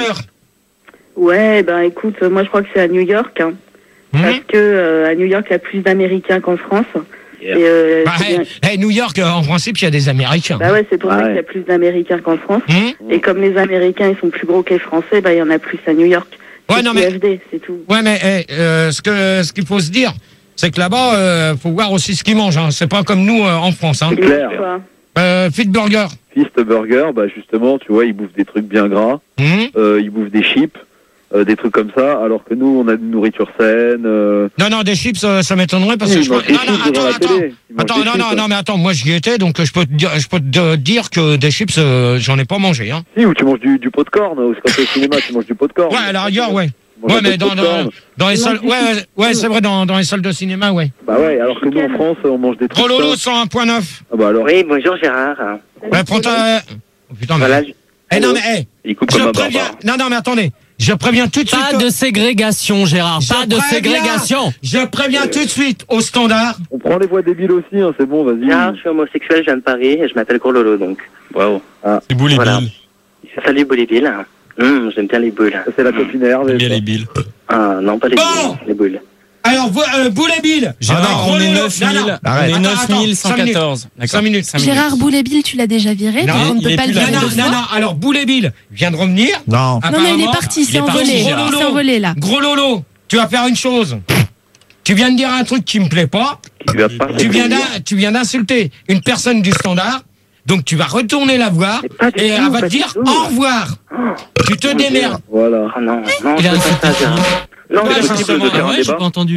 Ouais, ben écoute, euh, moi je crois que c'est à New York, hein, Hmm parce que euh, à New York, il y a plus d'Américains qu'en France. Yeah. Et, euh, Bah, c'est hey, bien- hey, New York, euh, en principe, il y a des Américains. bah ouais, c'est pour ça Ouais. qu'il y a plus d'Américains qu'en France. Hmm Et comme les Américains, ils sont plus gros que les Français, bah il y en a plus à New York. Ouais, C'est non, mais- P F D, c'est tout. Ouais, mais hey, euh, ce que ce qu'il faut se dire, c'est que là-bas, euh, faut voir aussi ce qu'ils mangent. Hein. C'est pas comme nous euh, en France. Hein. Ils clair. mangent quoi? Euh, Fit Burger. Fist Burger, bah justement, tu vois, ils bouffent des trucs bien gras. Hmm Euh, ils bouffent des chips, euh, des trucs comme ça, alors que nous, on a une nourriture saine. Euh... Non, non, des chips, euh, ça m'étonnerait parce Oui, que ils je mangent crois- des Non, non, chips devant attends, la attends. télé. Ils mangent Attends, des non, chips, non, ouais. non, mais attends, moi j'y étais, donc euh, je peux te dire, je peux te dire que des chips, euh, j'en ai pas mangé, hein. Si, ou tu manges du, du popcorn, ou quand t'es au cinéma, tu manges du popcorn. Ouais, à la rigueur, ouais. Tu manges Ouais, un mais peu de dans, dans, popcorn. dans les Ils salles, mangent du ouais, ouais, ouais, c'est vrai, dans, dans les salles de cinéma, ouais. Bah ouais, alors que nous, en France, on mange des trucs Gros Lolo, sains. cent un point neuf. Ah bah alors. Oui, bonjour Gérard. Ouais, prends ta... Oh, putain, mais... Voilà, je- Eh non, mais, eh, Il coupe je comme un préviens... barbare. Non, non, mais attendez. Je préviens tout de suite... Pas de ségrégation, Gérard. Je Pas de préviens- ségrégation. Je préviens tout de suite au standard. On prend les voix débiles aussi, hein, c'est bon, vas-y. Gérard, je suis homosexuel, je viens de Paris et je m'appelle Gros Lolo donc. Waouh. C'est beau les Voilà. billes. Salut Boulébile. Hum, j'aime bien les boules. Ça, c'est la copine Hervé. Bien ça. les billes. Ah non, pas les Bon. boules. Les boules. Alors, vous, euh, Boulet Bill. Gérard, Ah, on Gros est Lolo. neuf Non, mille. non. On Attends, est attends, neuf mille cent quatorze. D'accord. Cinq minutes. Cinq minutes. Gérard Boulet-Bill, tu l'as déjà viré, Non, donc on ne il peut est pas le plus là. virer Non, deux non, fois. non, alors Boulet Bill vient de revenir. Non. Non, non, il est Apparemment, parti, il c'est est parti, envolé. Gérard. Il s'est envolé, là. Gros Lolo, tu vas faire une chose. Tu viens de dire un truc qui me plaît pas. Qui lui a pas Tu fait viens plaisir. d'in- tu viens d'insulter une personne du standard. Donc tu vas retourner la voir Mais pas du et tout, elle va pas te du dire tout. au revoir. Tu te démerdes. Voilà. Ah non, non, Il je a veux pas insulté ça, qui Gérard. Non, Ouais, mais c'est c'est possible possible. de faire Ouais, j'ai pas entendu.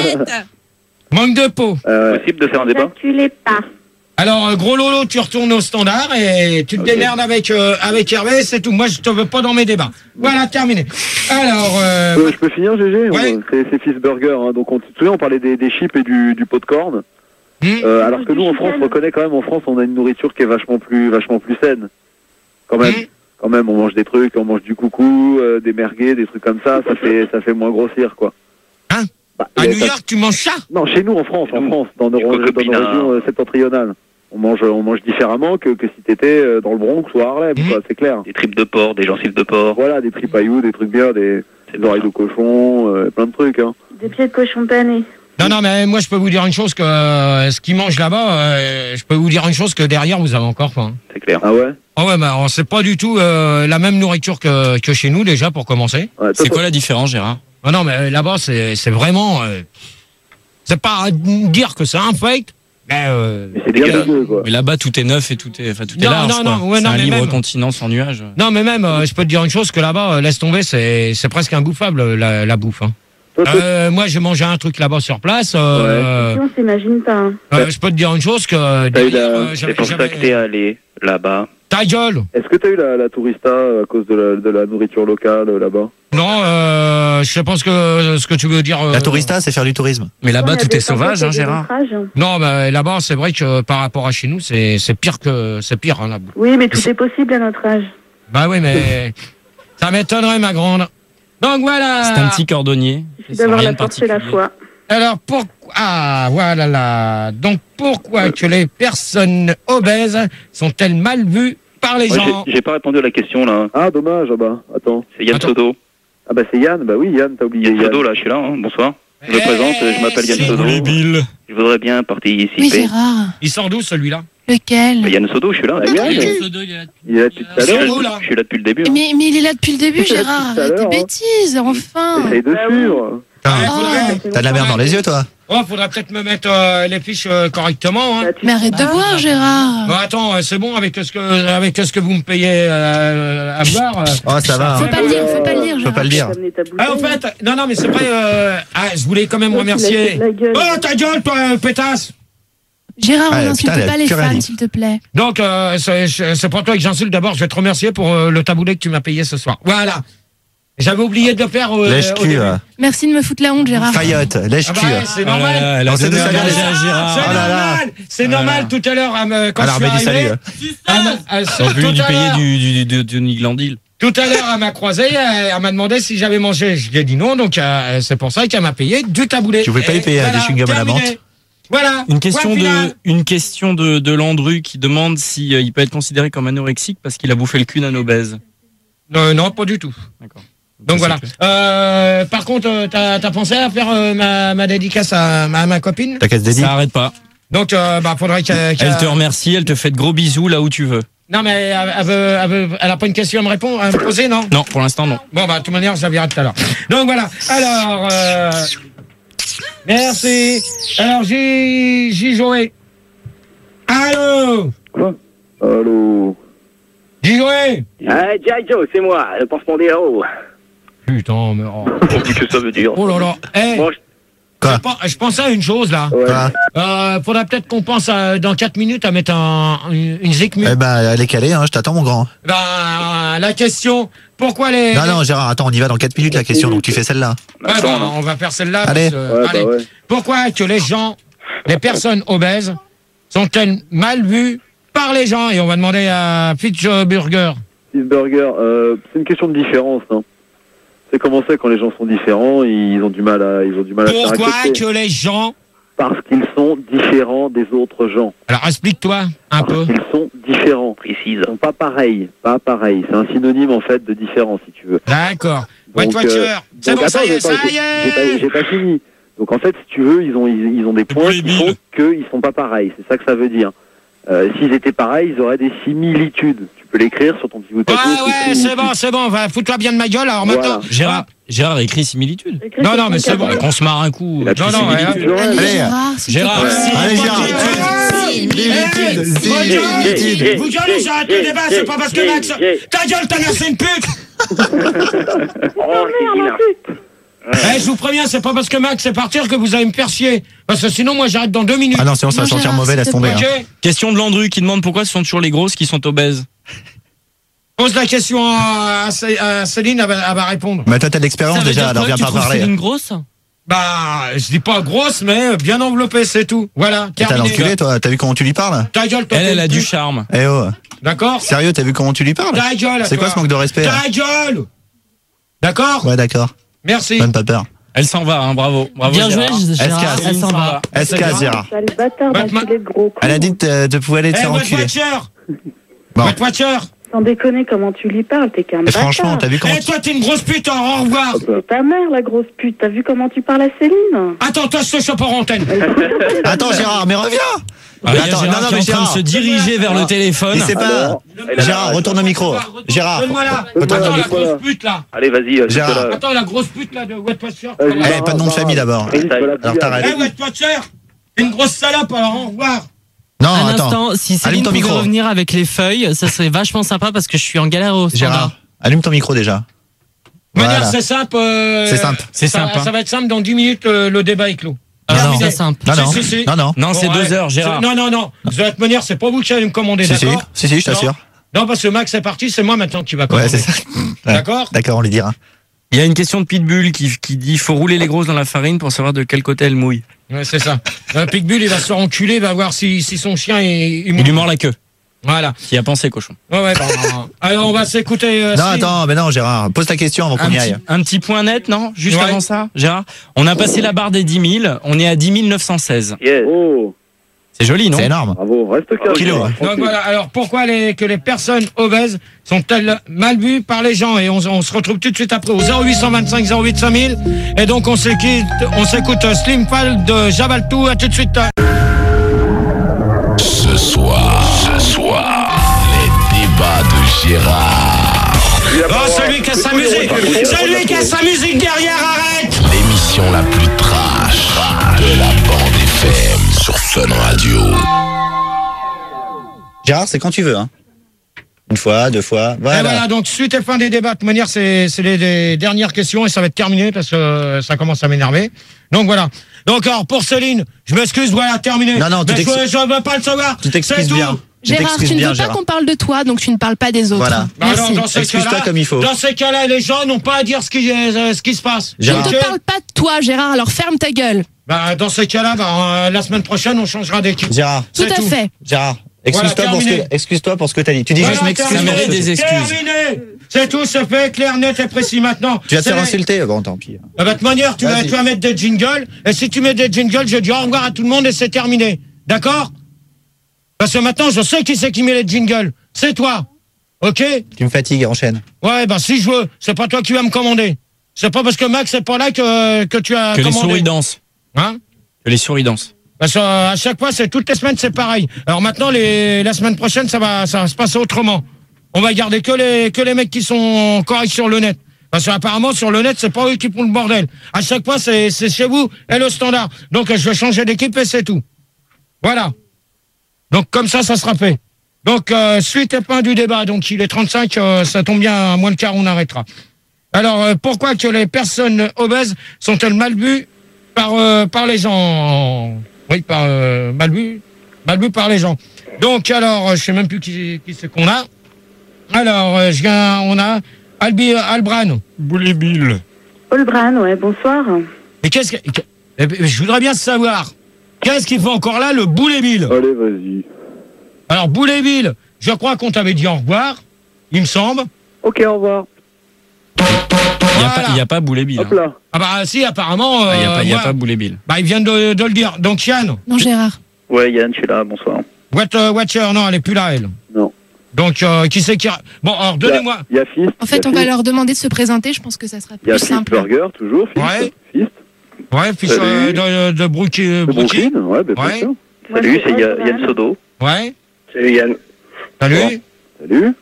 Manque de peau. Euh, Possible de faire un débat? N'acculez pas. Alors euh, Gros Lolo, tu retournes au standard et tu te démerdes avec euh, avec Hervé, c'est tout. Moi je te veux pas dans mes débats. Voilà, terminé. Alors euh, euh, je peux finir, G G? Ouais. On- C'est c'est Fist Burger, hein. Donc on tu te souviens, on parlait des, des chips et du, du pot de corne. hmm, Euh, alors que nous, en France, on reconnaît quand même, en France, on a une nourriture qui est vachement plus, vachement plus saine. Quand même. hmm. Quand même, on mange des trucs, on mange du coucou, euh, des merguez, des trucs comme ça, ça fait, ça fait moins grossir, quoi. Hein Bah, À il y a New ça- York, tu manges ça? Non, chez nous, en France, en Nous, France, dans nos, du dans nos cocopina. régions euh, septentrionales. On mange, on mange différemment que, que si t'étais euh, dans le Bronx ou à Harlem, Mhm. quoi, c'est clair. Des tripes de porc, des gencives de porc. Voilà, des tripailloux, des trucs bien, des, C'est des oreilles de cochon, euh, plein de trucs, hein. Des pieds de cochon pané. Non, non, mais moi je peux vous dire une chose que euh, ce qu'ils mangent là-bas, euh, je peux vous dire une chose que derrière vous avez encore faim. C'est clair. Ah ouais? Ah ouais, bah c'est pas du tout euh, la même nourriture que, que chez nous déjà pour commencer. Ouais, toi, C'est toi- quoi la différence, Gérard? Ah non, mais là-bas c'est c'est vraiment, euh, c'est pas dire que c'est un fake, mais euh, Mais c'est bien dégueulasse. dégueu, quoi. Mais là-bas, tout est neuf et tout est, enfin, tout est Non, large. non, quoi. non, ouais, c'est non, un mais libre même- continent sans nuages. non, mais même euh, je peux te dire une chose que là-bas, euh, laisse tomber, c'est c'est presque imbouffable la, la bouffe. Hein. Toi, toi- Euh, moi j'ai mangé un truc là-bas sur place. Euh, Si on s'imagine pas. hein. euh, je peux te dire une chose que T'as eu derrière, la- euh, C'est j'avais- pour ça j'avais- que t'es allé là-bas. ta gueule. Est-ce que t'as eu la, la tourista euh, à cause de la, de la nourriture locale euh, là-bas? Non, euh, je pense que ce que tu veux dire. euh, La tourista, c'est faire du tourisme. Mais là-bas, On a tout des est sauvage, hein, tempêtes et des Gérard. naufrages. Non, mais là-bas, c'est vrai que par rapport à chez nous, c'est c'est pire que c'est pire hein, là. Oui, mais tout est possible à notre âge. Bah oui, mais ça m'étonnerait, ma grande. Donc voilà. C'est un petit cordonnier. Il suffit Sans d'avoir rien la de force et la particulier. foi. Alors pourquoi Ah voilà là. Donc pourquoi que les personnes obèses sont-elles mal vues par les Ouais, gens? j'ai- J'ai pas répondu à la question là. Ah, dommage, ah bah, attends. C'est Yann Attends. Sodo. Ah bah c'est Yann, bah oui, Yann, t'as oublié Yann Yann. Sodo là, je suis là. Hein. Bonsoir. Je me Eh, présente, je m'appelle Yann c'est Sodo. Les billes. Je voudrais bien participer. Oui, Gérard. Il sort d'où celui-là? Lequel? Bah, Yann Sodo, je suis là. Ah, Yann, Oui. il est là depuis tout à C'est l'heure. où, là? Je suis là depuis le début. hein. Mais, mais il est là depuis le début, Gérard. Tout à Arrête tes l'heure, hein. bêtises, enfin. Essaye de Bah oui. suivre. T'as de la merde dans les yeux, toi. Oh, faudrait peut-être me mettre euh, les fiches euh, correctement. Hein. Mais arrête de boire, Gérard. Bon, attends, euh, c'est bon avec ce que avec ce que vous me payez euh, à boire. euh. Oh, ça va. Faut pas le dire, faut pas le dire, Faut pas le dire. Ah, en fait, non, non, mais c'est vrai. Euh, ah, je voulais quand même remercier. Oh, ta gueule, toi, euh, pétasse. Gérard, on Ah, n'insulte putain, elle a pas les plus rien fans, dit. s'il te plaît. Donc, euh, c'est c'est pour toi que j'insulte. D'abord, je vais te remercier pour euh, le taboulet que tu m'as payé ce soir. Voilà. J'avais oublié de le faire. Euh, au Lèche-cul. début. euh. Merci de me foutre la honte, Gérard. Faillotte, Ah lèche-cul. bah, c'est normal. Ah, elle a On sait donné d'où ça un vient, danger les- à Gérard. C'est Oh là là. normal. C'est normal. Tout à l'heure, à me- quand Alors, je suis mais dis arrivé, salut. à ma- à- On peut tout lui à payer l'heure- du, du, du, du Niglandil. Tout à l'heure, elle m'a croisé, elle, elle m'a demandé si j'avais mangé. Je lui ai dit non, donc euh, c'est pour ça qu'elle m'a payé du taboulet. Tu pouvais pas Et y payer à voilà, des chewing-gums à la terminé. menthe. Voilà. Une question Point final. de, une question de, de Landru qui demande si euh, il peut être considéré comme anorexique parce qu'il a bouffé le cul d'un obèse. Euh, non, pas du tout. D'accord. Donc Ça, voilà. Euh, par contre, euh, t'as as pensé à faire euh, ma, ma dédicace à, à ma copine. T'as qu'à se dédier. Ça arrête pas. Donc, euh, bah, faudrait qu'elle. qu'elle- Elle te remercie, elle te fait de gros bisous là où tu veux. Non, mais elle, elle, veut, elle, veut- elle a pas une question à me répondre, à me poser, non? Non, pour l'instant non. Bon, bah, de toute manière, je la verrai tout à l'heure. Donc voilà. Alors, euh, merci. Alors, j'ai, j'ai joué. Allô? Quoi? Allô? J'ai joué. Ah, G I. Joe, c'est moi, le pansement des héros. Putain, mais oh, Qu'est-ce que ça veut dire? oh là là. Eh, Bon, je- Quoi je, pen- je pensais à une chose là. Ouais. Quoi Euh, faudrait peut-être qu'on pense à, dans quatre minutes à mettre un, une, une zikmut. Eh ben, elle est calée, hein, je t'attends, mon grand. Ben, la question, pourquoi les... Non, non, Gérard, attends, on y va dans quatre minutes, la question, donc tu fais celle-là. Ouais, Attends, ben, non. on va faire celle-là. Allez. parce que- Ouais, bah allez. ouais. Pourquoi que les gens, les personnes obèses, sont-elles mal vues par les gens? Et on va demander à Fitzburger. Steve Burger, euh, c'est une question de différence, non? C'est comment c'est quand les gens sont différents, ils ont du mal à, ils ont du mal à se faire Pourquoi accepter. que les gens... Parce qu'ils sont différents des autres gens. Alors explique-toi un peu. Parce qu'ils sont différents. Précise. Ils sont pas pareils, pas pareils. C'est un synonyme en fait de différent, si tu veux. D'accord. Donc, White Watcher. euh, C'est donc, bon, ça attends, y est, attends, ça j'ai- y j'ai pas- est. J'ai pas fini. Donc en fait, si tu veux, ils ont, ils, ils ont des points poulet qui font qu'ils sont pas pareils. C'est ça que ça veut dire. Euh, S'ils étaient pareils, ils auraient des similitudes. Tu peux l'écrire sur ton petit bout de Ouais, papier. ouais, c'est bon, c'est bon. Va, fous-toi bien de ma gueule. Alors maintenant... Voilà. Gérard, Gérard écrit similitude. Non, non, mais c'est bon. Qu'on se marre un coup. Il a Non, plus non, similitude. ouais, Allez, Allez, Gérard, s'il te Gérard, plaît. si. Allez, Gérard. Similitude. Similitude. Vous gueulez, j'arrête le débat, c'est pas parce que Max... Ta gueule, ta mère, c'est une pute. Oh, c'est vilain. Eh, je vous préviens, c'est pas parce que Max est partir que vous allez me faire chier. Parce que sinon, moi, j'arrête dans deux minutes. Ah non, sinon ça va Non, sentir Gérard, mauvais, s'il laisse te tomber. Ok. hein. Question de Landru qui demande pourquoi ce sont toujours les grosses qui sont obèses. Pose la question à, à Céline, elle va, elle va répondre. Mais toi, t'as de l'expérience déjà, alors viens pas parler. une grosse? Bah, je dis pas grosse, mais bien enveloppée, c'est tout. Voilà, T'as terminé. l'enculé, toi, t'as vu comment tu lui parles? Ta gueule, toi. Elle, elle a t'es du une pute. charme. Eh oh, D'accord? sérieux, t'as vu comment tu lui parles? Ta gueule, C'est quoi toi. ce manque de respect? là Ta gueule. D'accord? Ouais, d'accord. Merci. Donne pas peur. Elle s'en va, hein, bravo. bravo Bien joué, Gérard. Gérard. Est-ce Elle s'en va. S K, Gérard. Sale bâtard, Batman. d'enculé de gros con. Elle a dit de, de pouvoir aller te Eh, faire White enculer. Watcher. Bon. White Watcher. Sans déconner, comment tu lui parles, t'es qu'un Et bâtard. franchement, t'as vu comment Eh, toi, t'es une grosse pute, hein, au revoir. C'est ta mère, la grosse pute. T'as vu comment tu parles à Céline? Attends, toi, je te chope en antenne. Attends, Gérard, mais reviens! Ah, il y a Attends, Gérard non, non, qui est mais en train de Gérard. se diriger vers le téléphone. Il sait pas. Gérard, retourne au micro. Gérard. Donne-moi là. Retourne Attends, au la micro. grosse pute, là. Allez, vas-y. euh, Gérard. Nicolas. Attends, la grosse pute, là, de White Watcher. Eh, pas de nom de famille d'abord. Alors t'arrêtes. Eh, White Watcher. Une grosse salope, alors au revoir. Non, Un attends. instant, si Allume Céline ton pouvait micro. revenir avec les feuilles, ça serait vachement sympa parce que je suis en galère au standard. Gérard, allume ton micro déjà. De manière, Voilà. c'est simple. euh, C'est simple. C'est ça- simple, hein. Ça va être simple, dans dix minutes, euh, le débat est clos. Ah non, Terminé. c'est simple. Non, non. Si, si, si. Non, non. Non, c'est Bon, deux ouais. heures, Gérard. C'est- Non, non, non. De toute manière, c'est pas vous qui allez me commander, Si, si, d'accord? si, si, je Non. t'assure. Non, parce que Max est parti, c'est moi maintenant qui va commander. Ouais, c'est ça. Ouais. D'accord? D'accord, on lui dira. Il y a une question de Pitbull qui, qui dit faut rouler les grosses dans la farine pour savoir de quel côté elles mouillent. Ouais, c'est ça. Un Pitbull, il va se faire enculer, il va voir si, si son chien est. Il lui mord la queue. Voilà. Qui a pensé, cochon. Ouais, ouais, bah, alors on va s'écouter. euh, Non, si- attends, mais non, Gérard, pose ta question avant Un qu'on y petit, aille. un petit point net, non? Juste Ouais. avant ça, Gérard. On a passé la barre des dix mille, on est à dix mille neuf cent seize. Yes. Oh, C'est joli, non? C'est énorme. bravo, reste calme. Kilo, hein. Donc voilà, alors pourquoi les, que les personnes obèses sont-elles mal vues par les gens? Et on, on se retrouve tout de suite après au zéro huit cent vingt-cinq zéro huit cinq mille. Et donc on s'écoute, on s'écoute euh, Slim Fall de Jabaltou. À tout de suite. Ce soir, ce soir, les débats de Gérard. Oh, celui qui a sa musique, celui qui a sa musique derrière, arrête! L'émission la Gérard, c'est quand tu veux, hein. Une fois, deux fois, voilà. Et voilà, donc suite et fin des débats, de manière, c'est c'est les, les dernières questions et ça va être terminé parce que euh, ça commence à m'énerver. Donc voilà. Donc alors pour Céline, je m'excuse, voilà, terminé. Non, non, tu mais je, t'excuses. je veux pas le savoir. Tu t'excuses bien. Tu Gérard, t'excuses tu ne bien, veux pas Gérard. qu'on parle de toi, donc tu ne parles pas des autres. Voilà. Bah Merci. alors, dans ces Excuse-toi cas-là, comme il faut. Dans ces cas-là, les gens n'ont pas à dire ce qui, euh, ce qui se passe. Je ne Gérard. te parle pas de toi, Gérard, alors ferme ta gueule. Bah, dans ces cas-là, bah, euh, la semaine prochaine, on changera d'équipe. Gérard, Tout C'est à tout. fait. Gérard, excuse-toi Voilà, pour ce que, terminé. excuse-toi pour ce que t'as dit. Tu dis Voilà, juste je m'excuse. terminé. pour ce que- des excuses. Terminé. C'est tout, c'est fait, clair, net et précis maintenant. Tu vas te C'est faire les- insulter. Bon, tant pis. Ah bah, de toute manière, tu vas, Vas-y. tu vas mettre des jingles, et si tu mets des jingles, je dis au revoir à tout le monde et c'est terminé. D'accord? Parce que maintenant, je sais qui c'est qui met les jingles. C'est toi. Ok? Tu me fatigues, enchaîne. Ouais, bah, si je veux, c'est pas toi qui vas me commander. C'est pas parce que Max est pas là que, que tu as Que les commandé. souris dansent. Hein? Que les souris dansent. Parce que, euh, à chaque fois, c'est toutes les semaines, c'est pareil. Alors maintenant, les, la semaine prochaine, ça va, ça va se passer autrement. On va garder que les, que les mecs qui sont corrects sur le net. Parce qu'apparemment, sur le net, c'est pas eux qui font le bordel. À chaque fois, c'est, c'est chez vous et le standard. Donc, je vais changer d'équipe et c'est tout. Voilà. Donc, comme ça, ça sera fait. Donc, euh, suite et fin du débat. Donc, il est trente-cinq, euh, ça tombe bien, à moins le quart, on arrêtera. Alors, euh, pourquoi que les personnes obèses sont-elles mal vues par, euh, par les gens? Oui, par, euh, mal vues, mal vues par les gens. Donc, alors, euh, je sais même plus qui, qui c'est qu'on a. Alors, euh, je viens, on a Albi, Albran. Boulet Bill. Olbran, ouais, bonsoir. Et qu'est-ce que, que- eh ben, je voudrais bien savoir, qu'est-ce qu'il fait encore là, le Boulet Bill? Allez, vas-y. Alors, Boulet Bill, je crois qu'on t'avait dit au revoir, il me semble. Ok, au revoir. Il n'y a, Voilà. pas- y a pas Boulet Bill. Hop hein. là. Ah bah si, apparemment, Il n'y a, euh, pas- y a moi- pas Boulet Bill. bah ils viennent de, de le dire. Donc Yann, Non, Gérard. Ouais, Yann, je suis là, bonsoir. What, euh, Watcher, non, elle est plus là, elle. Non. Donc, euh, qui c'est qui... a- Bon, alors, donnez-moi... Il y a Fist. En fait, on va leur demander de se présenter. Je pense que ça sera Il y a plus Fist simple. Burger, toujours. Fist. Ouais. Fist. Ouais, fils Salut. euh, de, de Brooklyn. De Brooklyn. Brooklyn, ouais, bah, bien Ouais. sûr. Salut, c'est Ya- Olbran. Yann Sodo. Ouais. Salut Yann. Salut. Salut.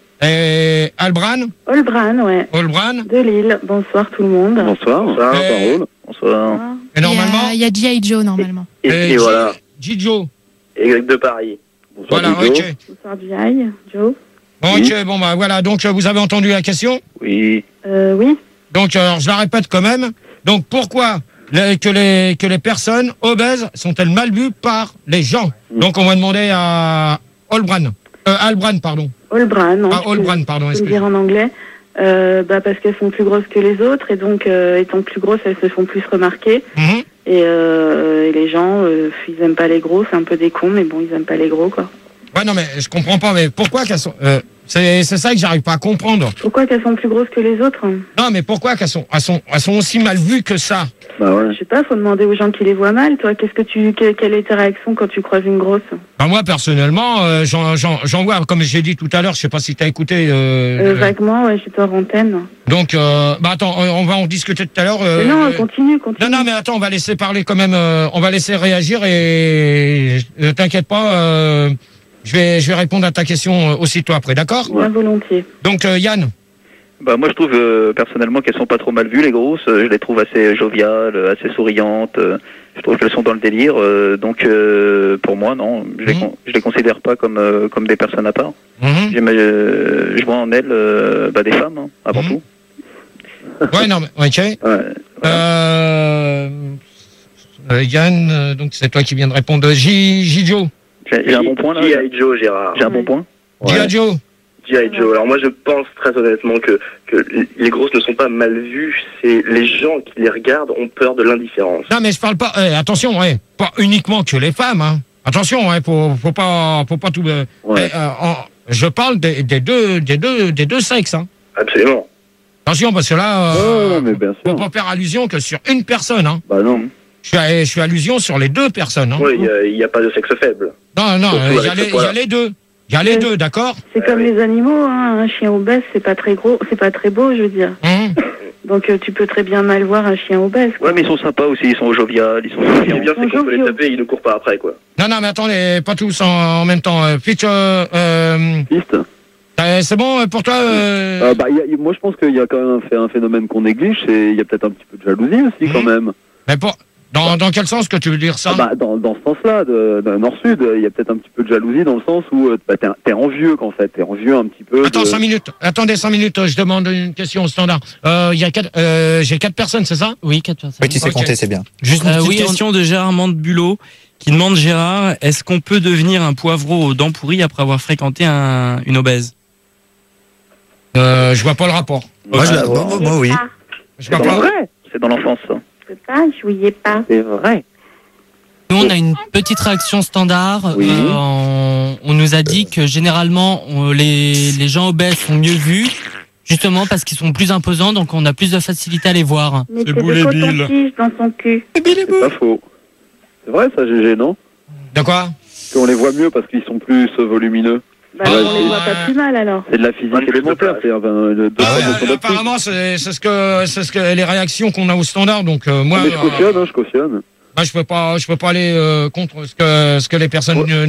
Et Albran, Olbran, ouais. Olbran. De Lille. Bonsoir tout le monde. Bonsoir. Bonsoir. Et- Parole. Bonsoir. Et Il y normalement... a- il y a G I. Joe, normalement. Et, et et voilà. Gijo. Et Greg de Paris. Bonsoir, Voilà, Dido. ok. Bonsoir Jai, Joe. Bon, Oui. ok, bon, bah voilà, donc euh, vous avez entendu la question. Oui. Euh, oui. Donc, alors, je la répète quand même. Donc, pourquoi les- que, les, que les personnes obèses sont-elles mal vues par les gens? Donc, on va demander à Olbran. Euh, Albran, pardon. Olbran, non. Ah, je Olbran, peux- pardon, je peux le dire excusez. en anglais. Euh, bah, parce qu'elles sont plus grosses que les autres et donc, euh, étant plus grosses, elles se font plus remarquer. Mhm. Et, euh, et les gens, euh, ils aiment pas les gros, c'est un peu des cons, mais bon, ils aiment pas les gros, quoi. Ouais, non, mais je comprends pas, mais pourquoi qu'elles sont... Euh, c'est c'est ça que j'arrive pas à comprendre. Pourquoi qu'elles sont plus grosses que les autres? Non, mais pourquoi qu'elles sont, elles sont, elles sont aussi mal vues que ça? Bah ouais. Je sais pas, faut demander aux gens qui les voient mal. Toi, qu'est-ce que tu, que- quelle est ta réaction quand tu croises une grosse? Ben moi, personnellement, euh, j'en j'en- j'en vois, comme j'ai dit tout à l'heure, je sais pas si t'as écouté... Euh, Euh, euh, vaguement, ouais, j'étais hors antenne. donc, euh, bah attends, on on va en discuter tout à l'heure. euh, Mais non, euh, continue, continue. Non, non, mais attends, on va laisser parler quand même, euh, on va laisser réagir et euh, t'inquiète pas, euh, je vais, je vais répondre à ta question euh, aussitôt après, d'accord? Bien volontiers. Donc, euh, Yann, Bah moi je trouve euh, personnellement qu'elles sont pas trop mal vues les grosses. Euh, Je les trouve assez joviales, euh, assez souriantes. euh, Je trouve qu'elles sont dans le délire. euh, Donc euh, pour moi non, je les, Mhm. con- je les considère pas comme euh, comme des personnes à part. Mhm. J'aime, euh, Je vois en elles euh, bah, des femmes hein, avant Mhm. tout. Ouais, non, mais, ok. Ouais. Euh, euh, Yann, euh, donc c'est toi qui viens de répondre. J, J-Joe. J'ai j'ai un bon point là. G I. Joe, Gérard. J'ai un bon point. J Joe. G I. Joe. Alors moi je pense très honnêtement que, que les grosses ne sont pas mal vues, c'est les gens qui les regardent ont peur de l'indifférence. Non, mais je parle pas, eh, attention, ouais, pas uniquement que les femmes, hein. Attention, ouais, faut, faut pas, faut pas tout, euh, Ouais. eh, euh, en- je parle des, des deux, des deux, des deux sexes, hein. Absolument. Attention, parce que là, Ouais, euh, ouais, mais bien faut sûr. pas faire allusion que sur une personne, hein. Bah non. Je suis, à- je suis allusion sur les deux personnes, hein. Oui, il n'y a, a pas de sexe faible. Non, non, Surtout il y, avec a ce les- il y poids-là. a les deux. Il y a les Ouais. deux, d'accord? C'est Ah comme oui. les animaux, hein. Un chien obèse, c'est pas très gros, c'est pas très beau, je veux dire. Hum. Donc euh, tu peux très bien mal voir un chien obèse. quoi. Ouais mais ils sont sympas aussi, ils sont joviales, ils sont Ce qui est souriants. bien, c'est qu'on peut les taper et ils ne courent pas après, quoi. Non, non, mais attendez, pas tous en, en même temps. Euh, Fitch, euh, euh, Fist. euh, c'est bon pour toi euh, Ah, bah, il y a- moi je pense qu'il y a quand même un, ph- un phénomène qu'on néglige, c'est il y a peut-être un petit peu de jalousie aussi quand Mhm. même. mais pour, Dans, dans quel sens que tu veux dire ça? Ah bah, dans, dans ce sens-là, de, de nord-sud, il y a peut-être un petit peu de jalousie dans le sens où euh, bah, t'es, t'es envieux qu'en fait, t'es envieux un petit peu. Attends, de... cinq minutes. Attendez cinq minutes. Je demande une question au standard. Euh, il y a quatre, euh, j'ai quatre personnes, c'est ça? Oui, quatre personnes. Oui, tu sais Ok. compter, c'est bien. Juste une Euh, petite oui, on- question de Gérard Mandebulot qui demande Gérard, est-ce qu'on peut devenir un poivreau aux dents pourries après avoir fréquenté un, une obèse? Euh, je vois pas le rapport. Moi, je la- Ouais, moi, moi, moi, oui. Je C'est vois dans, pas. la- c'est dans l'enfance, ça. Je peux pas, je jouais pas. C'est vrai. Nous, on a une petite réaction standard. Oui. Euh, on, on nous a dit que généralement, on- les, les gens obèses sont mieux vus, justement parce qu'ils sont plus imposants, donc on a plus de facilité à les voir. Mais C'est c'est beau, des les billes. cotons-tiges dans son cul. C'est pas faux. C'est vrai, ça, G G, non? De quoi? Qu'on les voit mieux parce qu'ils sont plus euh, volumineux. Bah, Ouais, on les voit ouais. pas plus mal alors. C'est de la physique Ouais, élémentaire, c'est enfin, de, de, Ah ouais, de- de- de- de- apparemment, c'est c'est ce que c'est ce que les réactions qu'on a au standard. Donc euh, moi, Mais je cautionne, hein, je cautionne. bah, je peux pas, je peux pas aller euh, contre ce que ce que les personnes Ouais. euh,